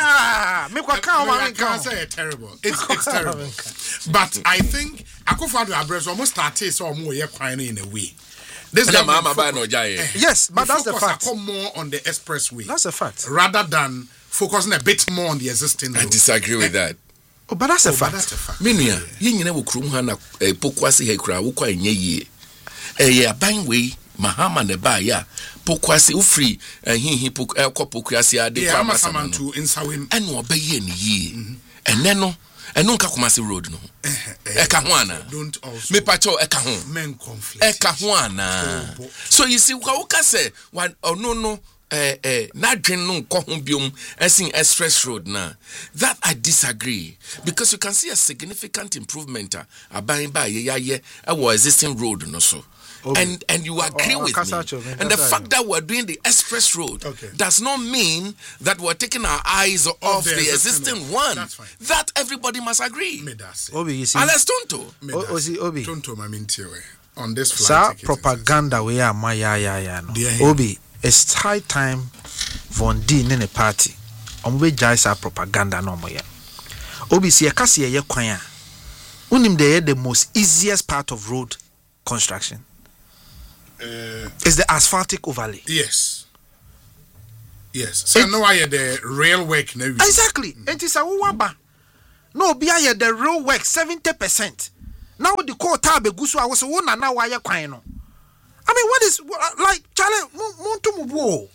[SPEAKER 2] yeah, make what count.
[SPEAKER 1] I can't say it's terrible. It's it's terrible. But I think Akufo-Addo Abreu almost started so more here crying in a way.
[SPEAKER 4] This government focus,
[SPEAKER 2] yes, but that's the fact.
[SPEAKER 1] Focus more on the expressway.
[SPEAKER 2] That's a fact.
[SPEAKER 1] Rather than focusing a bit more on the existing road.
[SPEAKER 4] I disagree with that.
[SPEAKER 2] Oh, but that's a
[SPEAKER 1] oh,
[SPEAKER 2] fact.
[SPEAKER 1] That's a fact.
[SPEAKER 4] Minia, you nyina wo krum ha na pokwase he kra wo kwa enye yie. Eh ya ban we mahama ne ba ya pokwase wo free hinhi pok pokwase ade kwa
[SPEAKER 1] masama to insawem.
[SPEAKER 4] Ene obaye ne yie. Ene no eno nka Kumasi road no. E ka ho ana.
[SPEAKER 1] Don't also.
[SPEAKER 4] Me pacho e ka ho.
[SPEAKER 1] Men conflict.
[SPEAKER 4] E ka ho ana. So you see wo ka say one no no eh eh na dwen no nko ho biom asin express road na that I disagree because you can see a significant improvement uh, aban ba ye ye e was existing road no so okay. and and you agree oh, oh, with me and the fact that we're doing the express road
[SPEAKER 1] okay.
[SPEAKER 4] does not mean that we're taking our eyes off oh, the, the existing, existing one. That's fine. That everybody must agree.
[SPEAKER 2] Obi, you see,
[SPEAKER 4] Alex Tonto
[SPEAKER 2] Obi
[SPEAKER 1] Tonto mamintiwe on this flight
[SPEAKER 2] ticket propaganda we are my ya ya ya no Obi. It's high time Vondi in a party omwe jaisa propaganda no moye obi si yakase ye kwan a unim de the most easiest part of road construction uh, is the asphaltic overlay.
[SPEAKER 1] Yes. Yes. So it, no why the real work now.
[SPEAKER 2] Exactly. Mm-hmm. It is a waba. No be I the real work seventy percent. Now the call tab gusu I was one na why you kwan no. I mean, what is like Charlie Montumu?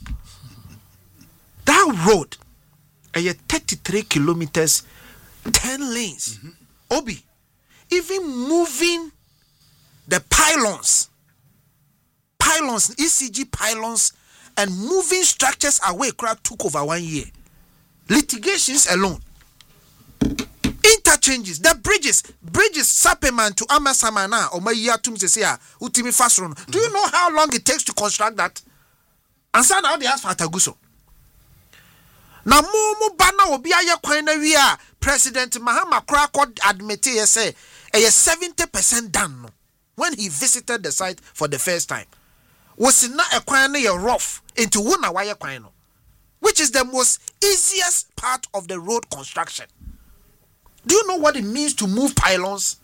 [SPEAKER 2] That road, a thirty-three kilometers, ten lanes. Mm-hmm. Obi, even moving the pylons, pylons, E C G pylons, and moving structures away, crowd took over one year. Litigations alone. Interchanges, the bridges, bridges, Sapeman to Amasamana or Maya Tumsesia, Utimi Fasron. Do you know how long it takes to construct that? And so now they ask for Taguso. Now, Momo Bana will be a quina via President Mahama Krakod admitted, say, a seventy percent done when he visited the site for the first time. Was not a quina rough into one wire quino, which is the most easiest part of the road construction. Do you know what it means to move pylons?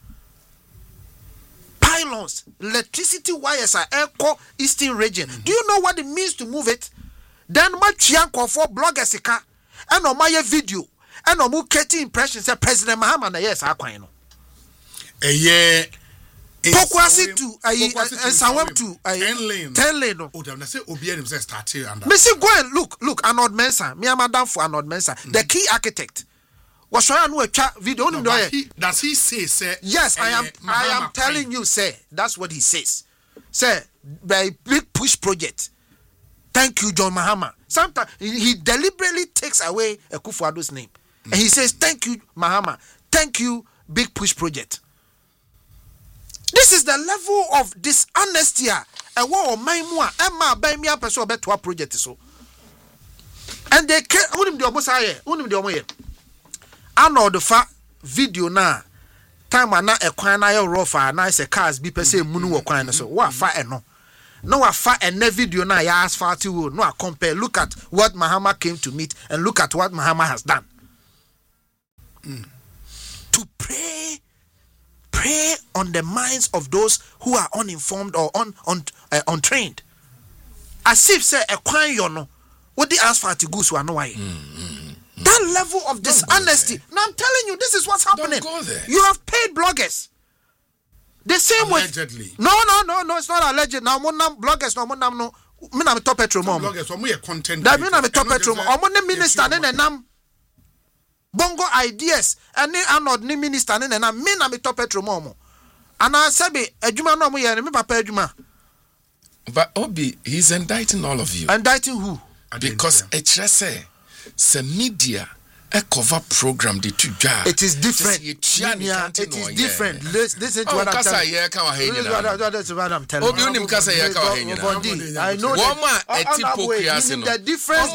[SPEAKER 2] Pylons, electricity wires are echo eastern region. Mm-hmm. Do you know what it means to move it? Then much young for bloggers and on my video and on getting impressions that President Mahama na yes akwano.
[SPEAKER 1] A year
[SPEAKER 2] Pokwasi to a Sawam to a
[SPEAKER 1] ten lane.
[SPEAKER 2] Ten lane.
[SPEAKER 1] Oh, them say Obi and himself start here and
[SPEAKER 2] Mister Go and look, look, Arnold Mensa, me madam for Arnold Mensa, the key architect. Was trying to chat video.
[SPEAKER 1] No, but he, does he say, sir?
[SPEAKER 2] Yes, I am. Uh, I am telling Queen. you, sir. That's what he says, sir. By big push project. Thank you, John Mahama. Sometimes he, he deliberately takes away Akufo-Addo's name, mm. and he says, "Thank you, Mahama. Thank you, big push project." This is the level of dishonesty. And what my moi Emma by me up so better project so. And they can't. Who do almost say? Who do almost? I know the fa video na time na e kwan na ye rofa na se cars bi pese munu wo kwan so wa fa eno no wa fa ene video na ya asphalt wo no a compare. Look at what Mahama came to meet and look at what Mahama has done. Mm. To pray pray on the minds of those who are uninformed or un, un uh, untrained, as if say e kwan yo no what the asphalt go so no why. That level of dishonesty. Now I'm telling you, this is what's happening.
[SPEAKER 1] Don't go there.
[SPEAKER 2] You have paid bloggers. The same
[SPEAKER 1] Allegedly.
[SPEAKER 2] way. No, no, no, no. It's not alleged. Now, mo nam bloggers. No, mo nam no. Me nam top petrol mom.
[SPEAKER 1] Bloggers. Omo ye content.
[SPEAKER 2] That me nam top petrol mom. Omo ne minister ne ne nam. Bongo ideas. And ne anod ne minister ne ne nam. Me nam top petrol mom. And I said, "Ejuma no mo ye me papa ejuma."
[SPEAKER 4] But Obi, he's indicting all of you.
[SPEAKER 2] Indicting who?
[SPEAKER 4] Because it say. Se media a cover program the two job.
[SPEAKER 2] It is different. Yeah, it is different. Listen, listen to
[SPEAKER 4] oh,
[SPEAKER 2] what I'm
[SPEAKER 4] telling
[SPEAKER 2] you.
[SPEAKER 4] That's
[SPEAKER 2] what I'm telling you. I know
[SPEAKER 4] the,
[SPEAKER 2] the difference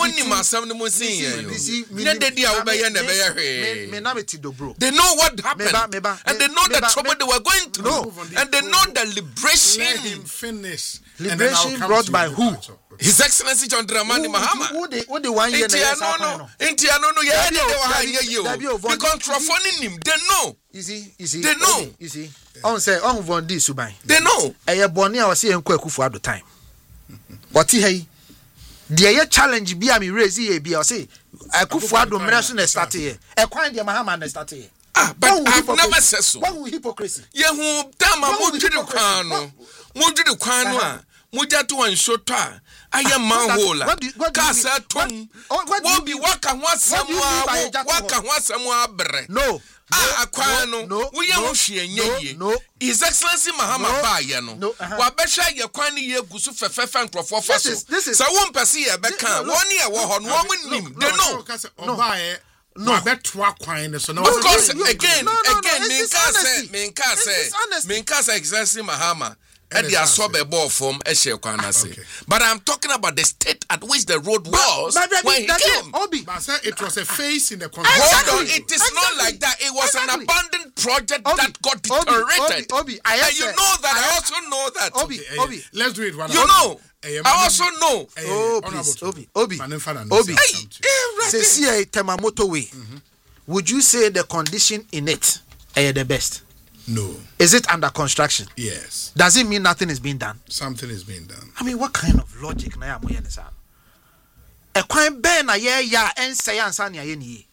[SPEAKER 2] between...
[SPEAKER 4] They know what happened. And they know the trouble they were going through.
[SPEAKER 2] No.
[SPEAKER 4] And they know the liberation.
[SPEAKER 1] Let him finish.
[SPEAKER 2] Liberation brought by who?
[SPEAKER 4] His Excellency John Dramani Mahama.
[SPEAKER 2] Who the who the one year?
[SPEAKER 4] Intia no no. Intia no no. Yeah, they were here you. Because Trofoni him, they know.
[SPEAKER 2] You see, you see.
[SPEAKER 4] They know.
[SPEAKER 2] You see. On say on Vondi Subai.
[SPEAKER 4] They know.
[SPEAKER 2] Eye boni a wasi enko Akufo Addo time. But he the ye challenge bi am raise here bi o say Akufo Addo mreso na start here. E kwan de Mahama na start here.
[SPEAKER 4] Ah, but I've never said so.
[SPEAKER 2] What hypocrisy?
[SPEAKER 4] Ye hu dama mo dwede kwan no. Mo dwede kwan no a mo jatu an shota. I am manhole. Kasa tum. What be waka ho asam waka ho asam abre.
[SPEAKER 2] No.
[SPEAKER 4] Ah, akwan no. We am hwe enye ye. His Excellency Mahama ba ye no. Wa behwa ye kwan ye gusu fefefe nkrofo fa so. Sa won pese ye be kan. Won ye wo ho no won nim. They know.
[SPEAKER 1] No, that's what quine so now.
[SPEAKER 4] Because again, again, me can say, me can say, me can say Excellency Mahama. and the assobe ball form Eshe Kwanase. But I'm talking about the state at which the road was but, but, when he came.
[SPEAKER 1] Obi. But sir, it was a phase in the construction.
[SPEAKER 4] Hold on, it is exactly. not like that. It was exactly. an abandoned project Obi. that got deteriorated.
[SPEAKER 2] Obi, Obi, Obi. I
[SPEAKER 4] and you know that. I, I also know that.
[SPEAKER 2] Obi,
[SPEAKER 1] okay,
[SPEAKER 2] Obi.
[SPEAKER 1] Let's do it one.
[SPEAKER 4] You Obi. know. I also know.
[SPEAKER 2] Oh, please, Obi, Obi, Obi. Say, see, Temamoto way. Would you say the condition in it are the best?
[SPEAKER 1] No.
[SPEAKER 2] Is it under construction?
[SPEAKER 1] Yes.
[SPEAKER 2] Does it mean nothing is being done?
[SPEAKER 1] Something is being done.
[SPEAKER 2] I mean, what kind of logic na ya mo yen sa? E kwan ben na ye ya ense ya ansa na ye ni.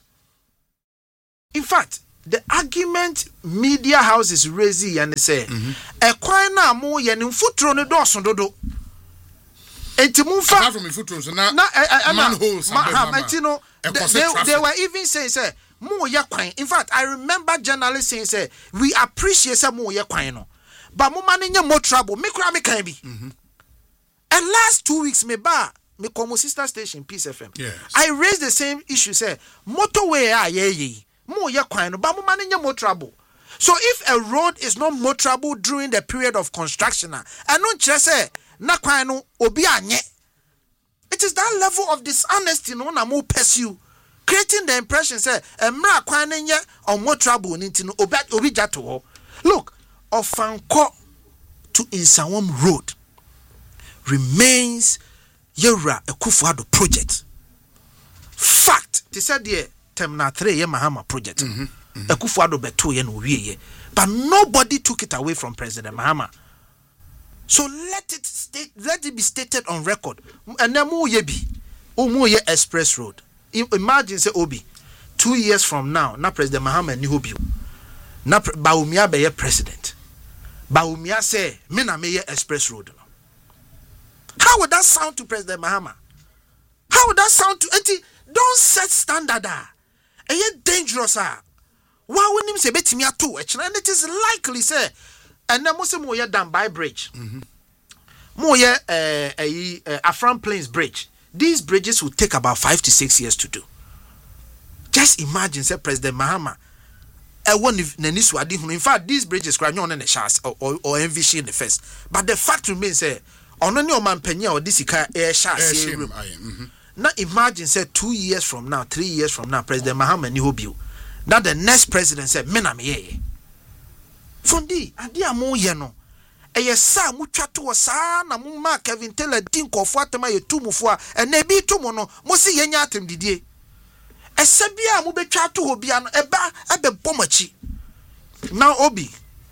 [SPEAKER 2] In fact, the argument media houses raise and say, e kwan na mo ye ni mfutro ne doso dodo. Enti mu fa
[SPEAKER 1] apart from mfutro so na
[SPEAKER 2] manholes they, they were even saying say mo ye kwan. In fact, I remember journalists saying say we appreciate say mo ye kwan no. But mo man nye more trouble. Me kura me kan bi. And last two weeks me ba me come sister station Peace F M.
[SPEAKER 1] Yes.
[SPEAKER 2] I raised the same issue say motorway a ye ye. Mo ye kwan no, but mo man nye more trouble. So if a road is not more trouble during the period of construction, and no say na kwan no obi anye. It is that level of dishonesty no na mo pursue, creating the impression say emra kwan nye or more trouble nti no obi obi jato. Look, Ofanko to Insawam Road remains Yera Akufo-Addo project. Fact, they said the Terminal three ye Mahama project. Akufo-Addo beto ye no wiye. But nobody took it away from President Mahama. So let it state, let it be stated on record. And then mo ye bi, o mo ye Express Road. Imagine say Obi, two years from now, na President Mahama ni hobi. Na Bawumia be ye president. Bawumia say, me na me ye Express Road. How would that sound to President Mahama? How would that sound to Enti? Don't set standard. And yet dangerous. Why wouldn't him say betimi ato? And it is likely say, and then most mo ye Dambai Bridge. Mo ye eh eh Afram Plains Bridge. These bridges will take about five to six years to do. Just imagine, say President Mahama. In fact, these bridges are not in the chance or or envision the first. But the fact remains, say, on any man penny or this air chance. Now imagine, say, two years from now, three years from now, President Mahama ni hobi. Now the next president said, "Mena me." Fundi, adi amo ye no. Eye sa mu twato sa na mu ma Kevin Taylor din kofo atema ye tumu fo a ene bi tumu no mo si ye nya atem didie. Esebia mu betwa to obia no eba ebe bomachi. Now Obi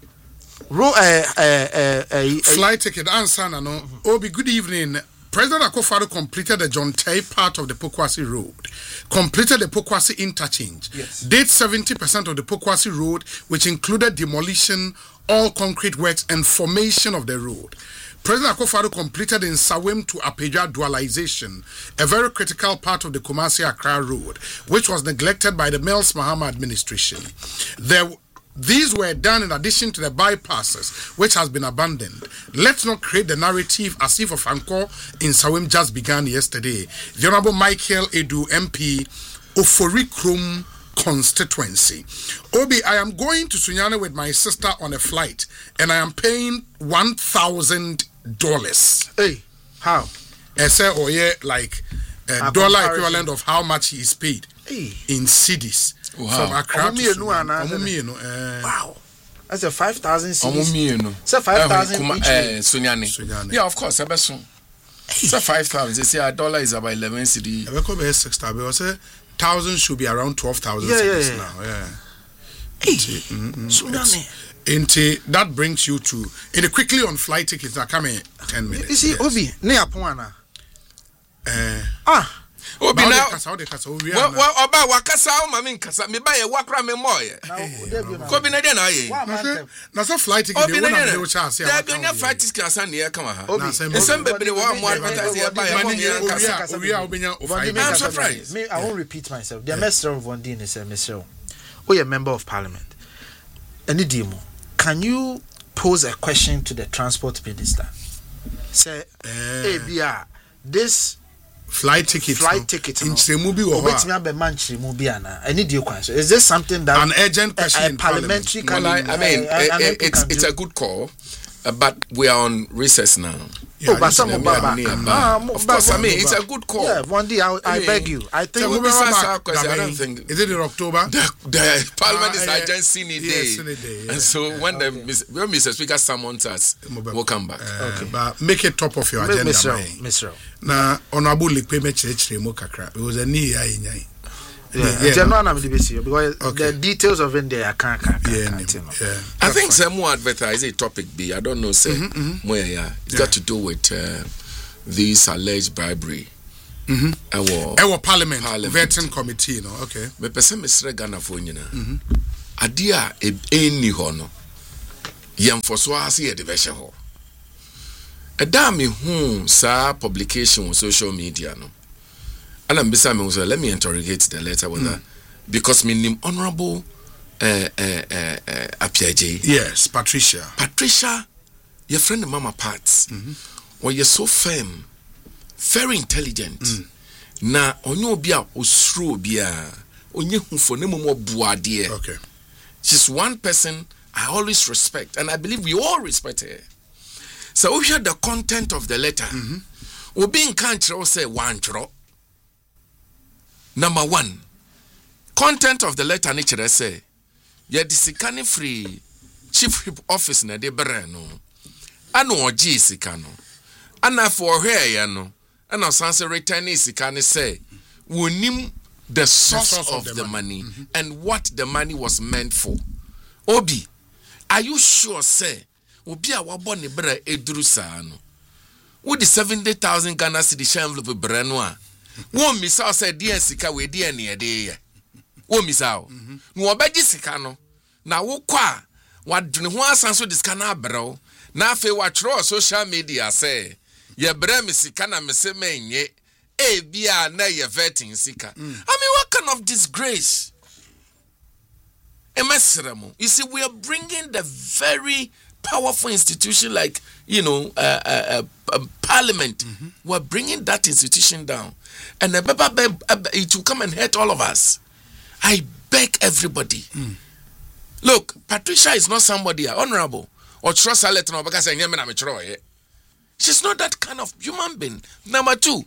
[SPEAKER 2] ro eh eh eh
[SPEAKER 1] flight ticket answer na no. Obi, good evening. President Akufo-Addo completed the John Tay part of the Pokwasi Road, completed the Pokwasi interchange,
[SPEAKER 2] yes.
[SPEAKER 1] Did seventy percent of the Pokwasi Road, which included demolition, all concrete works, and formation of the road. President Akufo-Addo completed in Sawem to Apeja dualization, a very critical part of the Kumasi-Accra Road, which was neglected by the Mels Mahama administration. There These were done in addition to the bypasses, which has been abandoned. Let's not create the narrative as if Ofanko in Sawem just began yesterday. The Honorable Michael Edu, M P, Ofori Krom constituency. Obi, I am going to Sunyani with my sister on a flight, and I am paying one thousand dollars.
[SPEAKER 2] Hey, how?
[SPEAKER 1] I say, oh yeah, like a, a dollar equivalent of how much he is paid
[SPEAKER 2] hey.
[SPEAKER 1] in cedis. Wow. From Accra to Sunyani.
[SPEAKER 2] Wow. That's a five thousand
[SPEAKER 4] cedis.
[SPEAKER 2] It's a five thousand each way.
[SPEAKER 4] Sunyani. Yeah, of course. It's a five thousand. They say a dollar is about eleven cedis.
[SPEAKER 1] I will be six thousand. Thousand should be around twelve thousand
[SPEAKER 2] yeah, yeah, yeah.
[SPEAKER 1] now. Yeah.
[SPEAKER 2] Hey, Sunyani.
[SPEAKER 1] Into that brings you to in the quickly on flight tickets that come in ten minutes.
[SPEAKER 2] You see, yes. Obi, ne apuana.
[SPEAKER 1] Eh.
[SPEAKER 2] Ah.
[SPEAKER 4] Obi now. Well, well, about wakasa o mami nkasa me buy e wakra me moye. Ko bi na dey na ye.
[SPEAKER 1] Na so flight ticket dey wona dey chance ya.
[SPEAKER 4] There be na flight ticket asa na e kama ha. Ensem bebre wa mo advertise e buy e mo nkasa.
[SPEAKER 1] Obi a obenya o five.
[SPEAKER 4] I'm surprised.
[SPEAKER 2] Me I won't repeat myself. The Mister of Vondin is a Mister Oh, a member of parliament. Any demo. Can you pose a question to the transport minister? Say, hey, Bia, this
[SPEAKER 1] flight ticket,
[SPEAKER 2] flight ticket,
[SPEAKER 1] in Semubi or what?
[SPEAKER 2] Is this something that
[SPEAKER 1] an urgent question
[SPEAKER 2] a, a parliamentary?
[SPEAKER 4] Well, I, I mean, uh, it, it's it's a good call. Uh, but we are on recess now.
[SPEAKER 2] Yeah, oh, but some of Baba.
[SPEAKER 4] Ah, of course, I mean, it's a good call.
[SPEAKER 2] Yeah, one day, I, I, I mean, beg you. I think
[SPEAKER 1] we'll
[SPEAKER 4] I don't think.
[SPEAKER 1] Is it in October?
[SPEAKER 4] The, the Parliament
[SPEAKER 1] uh,
[SPEAKER 4] is
[SPEAKER 1] yeah,
[SPEAKER 4] like just Senate Day.
[SPEAKER 1] Yeah, day yeah.
[SPEAKER 4] And so when
[SPEAKER 1] okay.
[SPEAKER 4] the when Mister Speaker summons us, we'll come back.
[SPEAKER 1] Uh, okay. But make it top of your agenda.
[SPEAKER 2] Mister
[SPEAKER 1] Now, honorable Likpe Mechire mo kakra. It was a knee I nyai.
[SPEAKER 2] Yeah, yeah, no. I'm because okay. the details of it there I can't. can't,
[SPEAKER 1] yeah,
[SPEAKER 2] can't
[SPEAKER 1] yeah.
[SPEAKER 2] yeah.
[SPEAKER 1] I
[SPEAKER 4] think some more advertise a topic B. I don't know. Say, mm-hmm, mm-hmm. Where yeah, it's yeah. got to do with uh, this alleged bribery.
[SPEAKER 1] Mm-hmm.
[SPEAKER 4] Our,
[SPEAKER 1] Our parliament, parliament vetting committee, no. Okay.
[SPEAKER 4] Me person Mister Ghana for you na. Adia e eni ho no. Yem for so ase e de be ho. Eda me hu sa publication on social media no. And I'm beside me, so let me interrogate the letter with her. Because my name Honorable uh, uh, uh, uh, Apiaje.
[SPEAKER 1] Yes, Patricia.
[SPEAKER 4] Patricia, your friend Mama Pats. Mm-hmm. Well, you're so firm, very intelligent. Mm. Na onyo bia osro bia onye hu for nemo mo buade.
[SPEAKER 1] Okay.
[SPEAKER 4] She's one person I always respect, and I believe we all respect her. So we hear the content of the letter. Mm-hmm. We be in country say one tro. Number one, content of the letter nature say, ye disikani free chief whip office na de brano. Ano oji sikano. Ana for here ya no. Ana sanse return sikani say, wonim the source, the source of, of the, the money, money mm-hmm. and what the money was meant for. Obi, are you sure say, obi a wabo ni bra eduru sa no. Wo di seventy thousand Ghana cedi envelope brano a. Won misal say D N sika we D N e de ye. Won misal. No obaji sika no. Na wo kwa wadwene ho asanso de sika na abrɛw. Na afi wa tro social media say ye brɛ me sika na me se menye e bia na ye vetting sika. Mm. I mean, what kind of disgrace? Emeseremo. You see, we are bringing the very powerful institution like, you know, uh, uh, uh, uh, Parliament. Mm-hmm. We're bringing that institution down. And uh, it will come and hurt all of us. I beg everybody. Mm. Look, Patricia is not somebody honorable. Or trust her letter because I never she's not that kind of human being. Number two.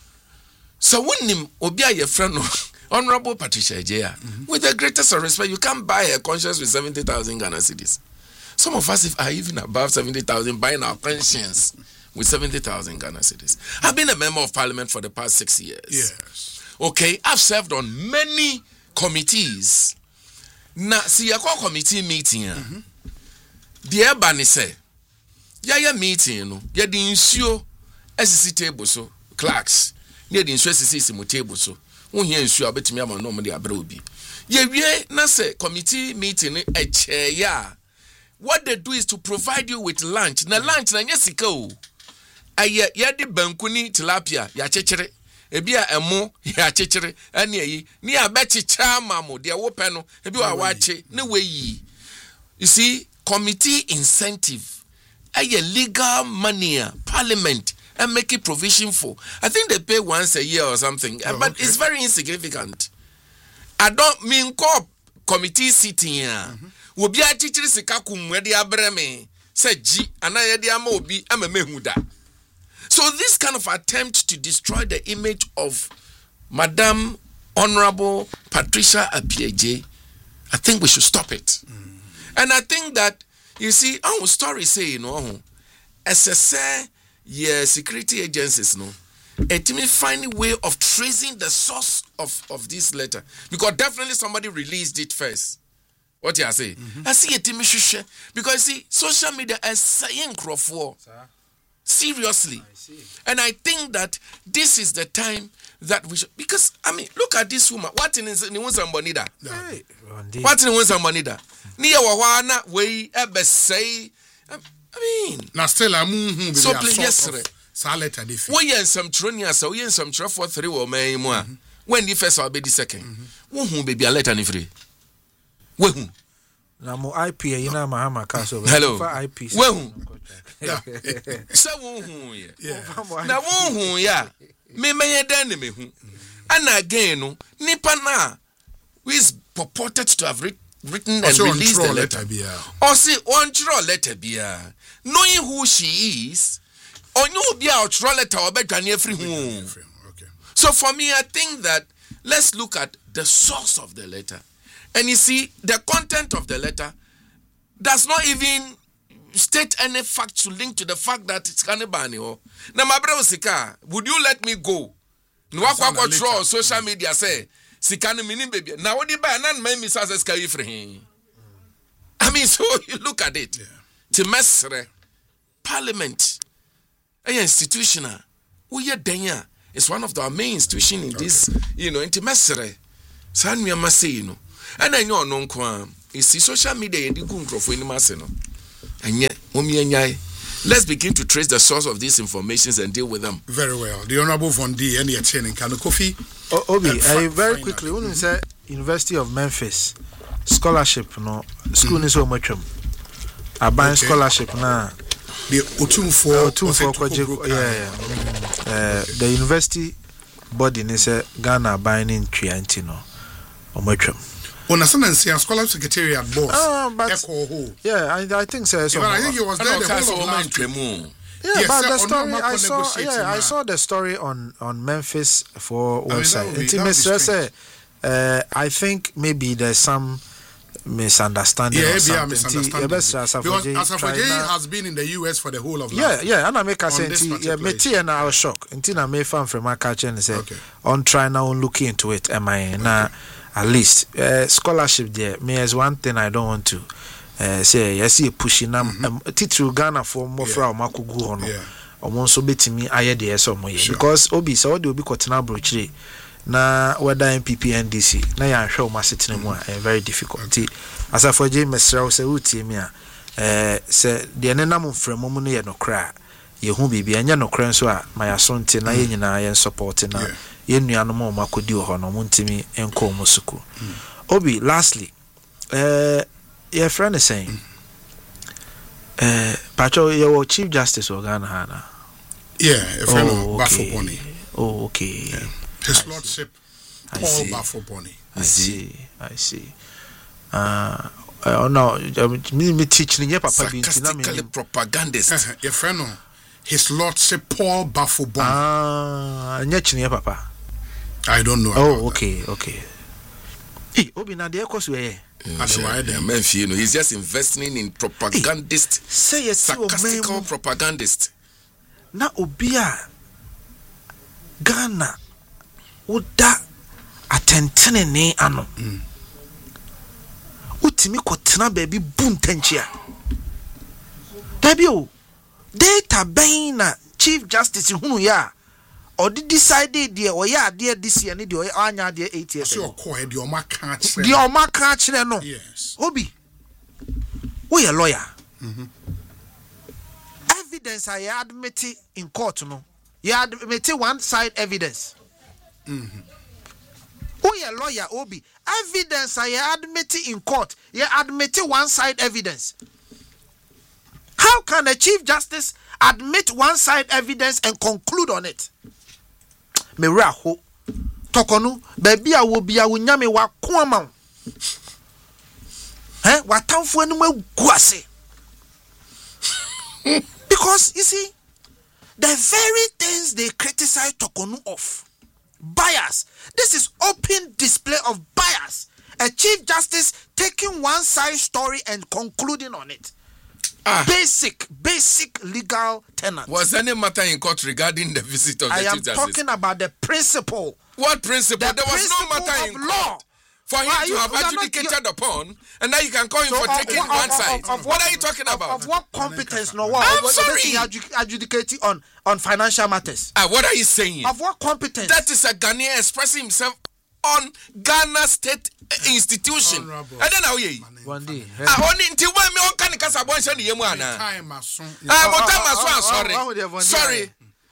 [SPEAKER 4] So when him obia your friend Honorable Patricia Ejea, mm-hmm. with the greatest of respect, you can't buy her conscience with seventy thousand Ghana cedis. Some of us if are even above seventy thousand buying our conscience with seventy thousand Ghana cedis. I've been a member of parliament for the past six years.
[SPEAKER 1] Yes.
[SPEAKER 4] Okay, I've served on many committees. Na see a committee meeting. Mm-hmm. The Ebani say, yeah, yeah, meeting, no, yeah, the ensure S C table so clerks, near the ensure S C table so. Won here ensure betimi ama no mo de abra obi. Ye wie na say committee meeting e che ya. What they do is to provide you with lunch. Na lunch na nyesika o. Aye ye de banku ni tilapia ya chechere. Ebi a emo ya chechere ane yi. Ni abechicha mamo de wo pe no. Ebi wa wache ne we yi. You see, committee incentive. Aye legal money, parliament and make it provision for. I think they pay once a year or something, oh, but okay. It's very insignificant. I don't mean co committee sitting here. Will be a teacher sikakum where the abreme said G and I had the amobi am a mehuda. So this kind of attempt to destroy the image of Madam Honorable Patricia Apiaje, I think we should stop it. Mm. And I think that you see our story say you know as I say yeah, security agencies, no, it may find a way of tracing the source of, of this letter because definitely somebody released it first. What you say? Mm-hmm. I see it in because see, social media is saying for seriously, I and I think that this is the time that we should because I mean, look at this woman. What in is ni somebody that? What in somebody that? Ni wawana we ebe say. I mean,
[SPEAKER 1] now still I'm moving.
[SPEAKER 4] So please, yes,
[SPEAKER 1] Salad and if
[SPEAKER 4] we are some tronia, so we are some truck for three or may more. When the first or be the second, who baby a letter free. Well,
[SPEAKER 2] now more I P, you know, Mahama Castle.
[SPEAKER 4] Hello,
[SPEAKER 2] I P.
[SPEAKER 4] Well, so who yeah, now who yeah, me may a me who, and again, Nipana, who is purported to have written
[SPEAKER 1] Also
[SPEAKER 4] and
[SPEAKER 1] on
[SPEAKER 4] released
[SPEAKER 1] throw
[SPEAKER 4] the letter.
[SPEAKER 1] letter bia.
[SPEAKER 4] Or say on throw letter bia. Knowing who she is, or you be out throw letter or better than every home.
[SPEAKER 1] Okay.
[SPEAKER 4] So for me, I think that let's look at the source of the letter. And you see, the content of the letter does not even state any fact to link to the fact that it's Kanibani. Now, my brother Sika, would you let me go? No, I draw social media say, Sikani mini baby. Now, what do you buy? None may miss us as for him. I mean, so you look at it. To Mesre, Parliament, a institutional, we are Denya. It's one of the main institutions in this, you know, into Mesre. San me say, you know. And I know no kwam. It's the social media and the good for any maseno. And yet, let's begin to trace the source of these informations and deal with them.
[SPEAKER 1] Very well. The Honorable Von D and the attending Kano Kofi.
[SPEAKER 2] Oh, Obi, I very quickly want to say University of Memphis scholarship no school is so much. I buy scholarship now.
[SPEAKER 1] The Otum for
[SPEAKER 2] Otum for yeah yeah. Uh, the university body is a Ghana buying in Triantino or much.
[SPEAKER 1] On a sudden, see a scholar secretariat boss.
[SPEAKER 2] Ah, but
[SPEAKER 1] Echo,
[SPEAKER 2] yeah, I, I think so. so
[SPEAKER 1] yeah, I think he was there the whole of last
[SPEAKER 4] week.
[SPEAKER 2] Yeah,
[SPEAKER 1] yes,
[SPEAKER 2] but
[SPEAKER 1] sir,
[SPEAKER 2] the story I saw, yeah,
[SPEAKER 1] now.
[SPEAKER 2] I saw the story on on Memphis for
[SPEAKER 1] I mean,
[SPEAKER 2] website.
[SPEAKER 1] Be,
[SPEAKER 2] Intimacy, say, uh, I think maybe there's some misunderstanding.
[SPEAKER 1] Yeah,
[SPEAKER 2] or
[SPEAKER 1] maybe
[SPEAKER 2] something.
[SPEAKER 1] a misunderstanding.
[SPEAKER 2] Because
[SPEAKER 1] Asafoje has been in the U S for the whole of
[SPEAKER 2] yeah,
[SPEAKER 1] last
[SPEAKER 2] yeah, and I make a sense.
[SPEAKER 1] this
[SPEAKER 2] Yeah,
[SPEAKER 1] particular
[SPEAKER 2] me and I was shocked. Until I made fun from my culture and say,
[SPEAKER 1] Okay.
[SPEAKER 2] on try now look into it. Am I now? At least uh, scholarship there. Me as one thing I don't want to uh, say. Yes, see pushing them. Titru Ghana for more for our makugu hono. Omo so betimi aye de eso mo ye because obi so we dey obi kotena brochire na whether N P P N D C na ya hwe o masetena mu a very difficult. Asafoje mesra se utie mi a eh se de ne nam mfremo mu no ye nokra ye hu bibia nya nokra nso a ma ya so nte na ye nyina ye support na ye nuanom o makodi ho no mu ntimi enko mu suku. Obi lastly eh your friend is saying Uh, Pacho, your Chief Justice of Ghana, Hana.
[SPEAKER 1] Yeah, a friend
[SPEAKER 2] oh,
[SPEAKER 1] of
[SPEAKER 2] okay.
[SPEAKER 1] Bafo-Boni.
[SPEAKER 2] Oh, okay.
[SPEAKER 1] Yeah. His I Lordship,
[SPEAKER 2] I
[SPEAKER 1] Paul
[SPEAKER 2] see.
[SPEAKER 1] Bafo-Boni.
[SPEAKER 2] I see. I see. Uh, oh no, me me teaching you, Papa.
[SPEAKER 4] Sarcastically propagandist.
[SPEAKER 1] Your friend, His Lordship, Paul Bafo-Boni.
[SPEAKER 2] Ah, uh, Papa.
[SPEAKER 1] I don't know.
[SPEAKER 2] Oh, okay, that. okay. Hey, Obi, na de ekos we.
[SPEAKER 4] He's just investing in propagandist,
[SPEAKER 2] say yes,
[SPEAKER 4] sarcastical propagandist.
[SPEAKER 2] Na obia Ghana uda atentene ne ano. Utimi kotena baby buntenchia. Baby o data ben na Chief Justice hunu ya or did decide there or ya dear this year need your anya dear eight years.
[SPEAKER 1] So call it your mark catch.
[SPEAKER 2] The Oma catch no.
[SPEAKER 1] Yes.
[SPEAKER 2] Obi. We a lawyer.
[SPEAKER 1] Mm-hmm.
[SPEAKER 2] Evidence I admit in court no. You admit one side evidence.
[SPEAKER 1] Mm-hmm.
[SPEAKER 2] We a lawyer Obi. Evidence I admit in court. You admit one side evidence. How can a Chief Justice admit one side evidence and conclude on it? Miraho tokonu baby a wo bia wo nyame wa ko ama eh watamfo anu maguase because you see the very things they criticize Tokonu of bias. This is open display of bias. A Chief Justice taking one side story and concluding on it. Ah. Basic, basic legal tenets.
[SPEAKER 4] Was any matter in court regarding the visit of the
[SPEAKER 2] I
[SPEAKER 4] Chief
[SPEAKER 2] am
[SPEAKER 4] Justice?
[SPEAKER 2] talking about the principle.
[SPEAKER 4] What principle?
[SPEAKER 2] The
[SPEAKER 4] there was
[SPEAKER 2] principle
[SPEAKER 4] no matter in
[SPEAKER 2] law.
[SPEAKER 4] court for him
[SPEAKER 2] Why
[SPEAKER 4] to
[SPEAKER 2] you,
[SPEAKER 4] have adjudicated upon, and now you can call him
[SPEAKER 2] so
[SPEAKER 4] for
[SPEAKER 2] of,
[SPEAKER 4] taking
[SPEAKER 2] of,
[SPEAKER 4] one
[SPEAKER 2] of,
[SPEAKER 4] side.
[SPEAKER 2] Of, of,
[SPEAKER 4] what are you talking
[SPEAKER 2] of,
[SPEAKER 4] about?
[SPEAKER 2] Of what competence? No, what?
[SPEAKER 4] I'm
[SPEAKER 2] what,
[SPEAKER 4] sorry.
[SPEAKER 2] Adjudicating on on financial matters.
[SPEAKER 4] Ah, what are you saying?
[SPEAKER 2] Of what competence?
[SPEAKER 4] That is a Ghanaian expressing himself on Ghana State institution.
[SPEAKER 1] Honorable.
[SPEAKER 4] I don't know ye.
[SPEAKER 2] One day.
[SPEAKER 4] Ah, only until when me on can kasa bon shani yemu ana.
[SPEAKER 1] Time as soon.
[SPEAKER 4] Ah, but time as well. Sorry. Sorry.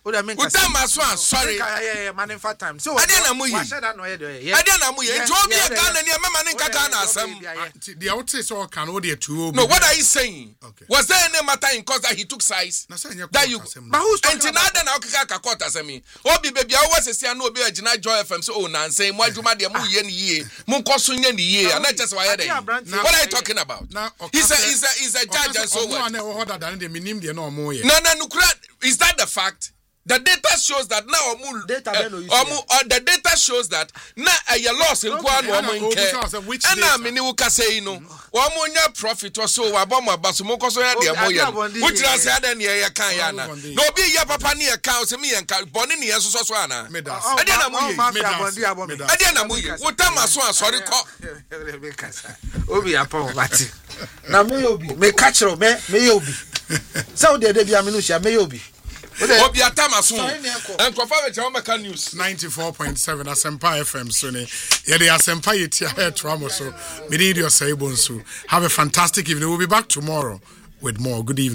[SPEAKER 2] Oda men
[SPEAKER 3] Uta maso an sorry.
[SPEAKER 2] Yeah yeah man for time. So
[SPEAKER 3] Ade na mo yi.
[SPEAKER 2] Wa shada no ye de. Yeah.
[SPEAKER 3] Ade na mo yi. Nti obi e Ghana ne mema ne nka Ghana asem.
[SPEAKER 1] The outside so can o de two.
[SPEAKER 3] No, what are you saying?
[SPEAKER 1] Okay.
[SPEAKER 3] Was there any matter in cause that he took size? That you
[SPEAKER 2] But who's
[SPEAKER 3] and nada na okaka ka court asem. Obi baby a wo sese an obi agina Joy F M so oh nan say mo adwuma de mo ye ne yie. Mo nkoso nya ne yie. And not just why there. What are you talking about? He's a he's a he's a judge and so what?
[SPEAKER 1] No,
[SPEAKER 3] no, no, is that the fact? The data shows that now omu
[SPEAKER 2] data
[SPEAKER 3] uh, omu uh, the data shows that na a uh, loss in kwa no omu nke. Ana me ni wo ka say no. Omu nya profit or so wa bom abaso mo koso ya de mo ye. Wo tira say ada ne ye kan ya na. No obi ya papa ne ye kan say me ye kan boni ne ye so so ana.
[SPEAKER 1] Ade
[SPEAKER 3] na mo ye. Ade na mo ye. Wo tama so asori ko.
[SPEAKER 2] Obi ya pa obati. Na me obi me catch ro me me obi. Sao de de bia me no hia me obi.
[SPEAKER 3] Obi atama so. Enkofa we chawo meka news.
[SPEAKER 1] ninety-four point seven Asempa F M so ne. Ye de Asempa ye tia hair trauma so. Me need your say bonsu. Have a fantastic evening. We'll be back tomorrow with more. Good evening.